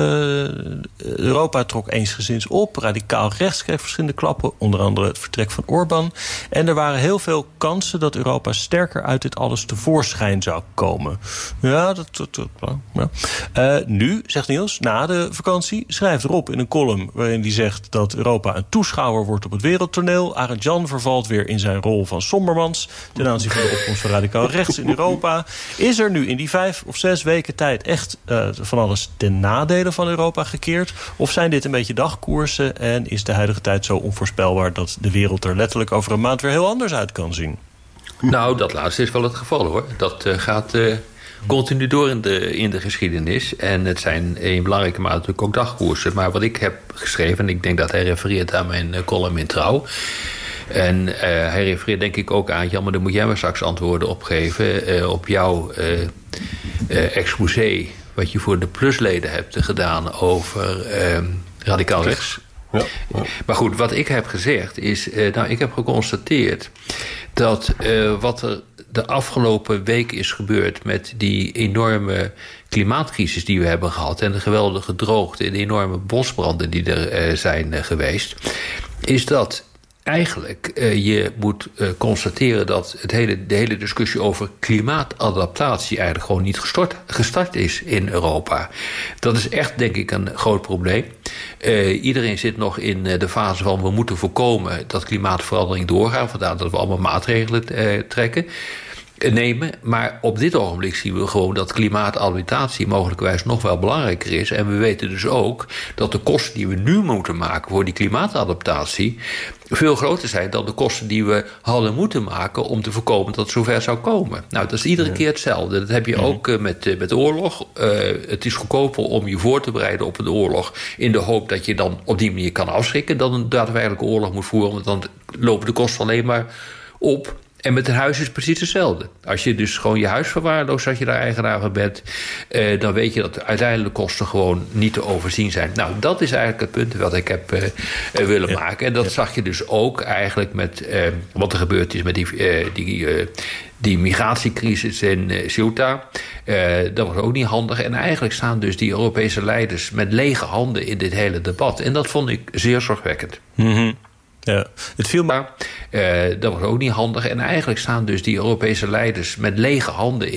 Europa trok eensgezinds op. Radicaal rechts kreeg verschillende klappen. Onder andere het vertrek van Orbán. En er waren heel veel kansen dat Europa sterker uit dit alles tevoorschijn zou komen. Ja, dat... dat, dat ja. Uh, nu, zegt Niels, na de vakantie, schrijft Rob in een column waarin hij zegt dat Europa een toeschouwer wordt op het wereldtoneel. Arend Jan vervalt weer in zijn rol van sombermans ten aanzien van de opkomst van radicaal rechts in Europa. Is er nu in die vijf of zes weken tijd echt uh, van alles ten nadele van Europa gekeerd? Of zijn dit een beetje dagkoersen en is de huidige tijd zo onvoorspelbaar dat de wereld er letterlijk over een maand weer heel anders uit kan zien? Nou, dat laatste is wel het geval, hoor. Dat uh, gaat uh, continu door in de, in de geschiedenis. En het zijn in belangrijke mate natuurlijk ook dagkoersen. Maar wat ik heb geschreven, en ik denk dat hij refereert aan mijn uh, column in Trouw. En uh, hij refereert denk ik ook aan, Jan, maar daar moet jij maar straks antwoorden op geven. Uh, op jouw uh, uh, exposé, wat je voor de plusleden hebt gedaan over uh, radicaal rechts. Ja, ja. Maar goed, wat ik heb gezegd is, uh, nou, ik heb geconstateerd dat uh, wat er de afgelopen week is gebeurd met die enorme klimaatcrisis die we hebben gehad en de geweldige droogte en de enorme bosbranden die er uh, zijn uh, geweest, is dat eigenlijk uh, je moet uh, constateren dat het hele, de hele discussie over klimaatadaptatie eigenlijk gewoon niet gestart, gestart is in Europa. Dat is echt, denk ik, een groot probleem. Uh, iedereen zit nog in uh, de fase van we moeten voorkomen dat klimaatverandering doorgaat. Vandaar dat we allemaal maatregelen uh, trekken. nemen. Maar op dit ogenblik zien we gewoon dat klimaatadaptatie mogelijkwijs nog wel belangrijker is. En we weten dus ook dat de kosten die we nu moeten maken voor die klimaatadaptatie veel groter zijn dan de kosten die we hadden moeten maken om te voorkomen dat het zover zou komen. Nou, dat is iedere ja. keer hetzelfde. Dat heb je ja. ook uh, met, uh, met de oorlog. Uh, het is goedkoper om je voor te bereiden op een oorlog in de hoop dat je dan op die manier kan afschrikken dan een daadwerkelijke oorlog moet voeren, want dan lopen de kosten alleen maar op. En met een huis is het precies hetzelfde. Als je dus gewoon je huis verwaarloost, als je daar eigenaar van bent, eh, dan weet je dat uiteindelijk de kosten gewoon niet te overzien zijn. Nou, dat is eigenlijk het punt wat ik heb eh, eh, willen ja. maken. En dat ja. zag je dus ook eigenlijk met eh, wat er gebeurd is met die, eh, die, eh, die migratiecrisis in uh, Ceuta. Uh, dat was ook niet handig. En eigenlijk staan dus die Europese leiders met lege handen in dit hele debat. En dat vond ik zeer zorgwekkend. Mm-hmm. Ja, het viel maar. Uh, dat was ook niet handig. En eigenlijk staan dus die Europese leiders met lege handen in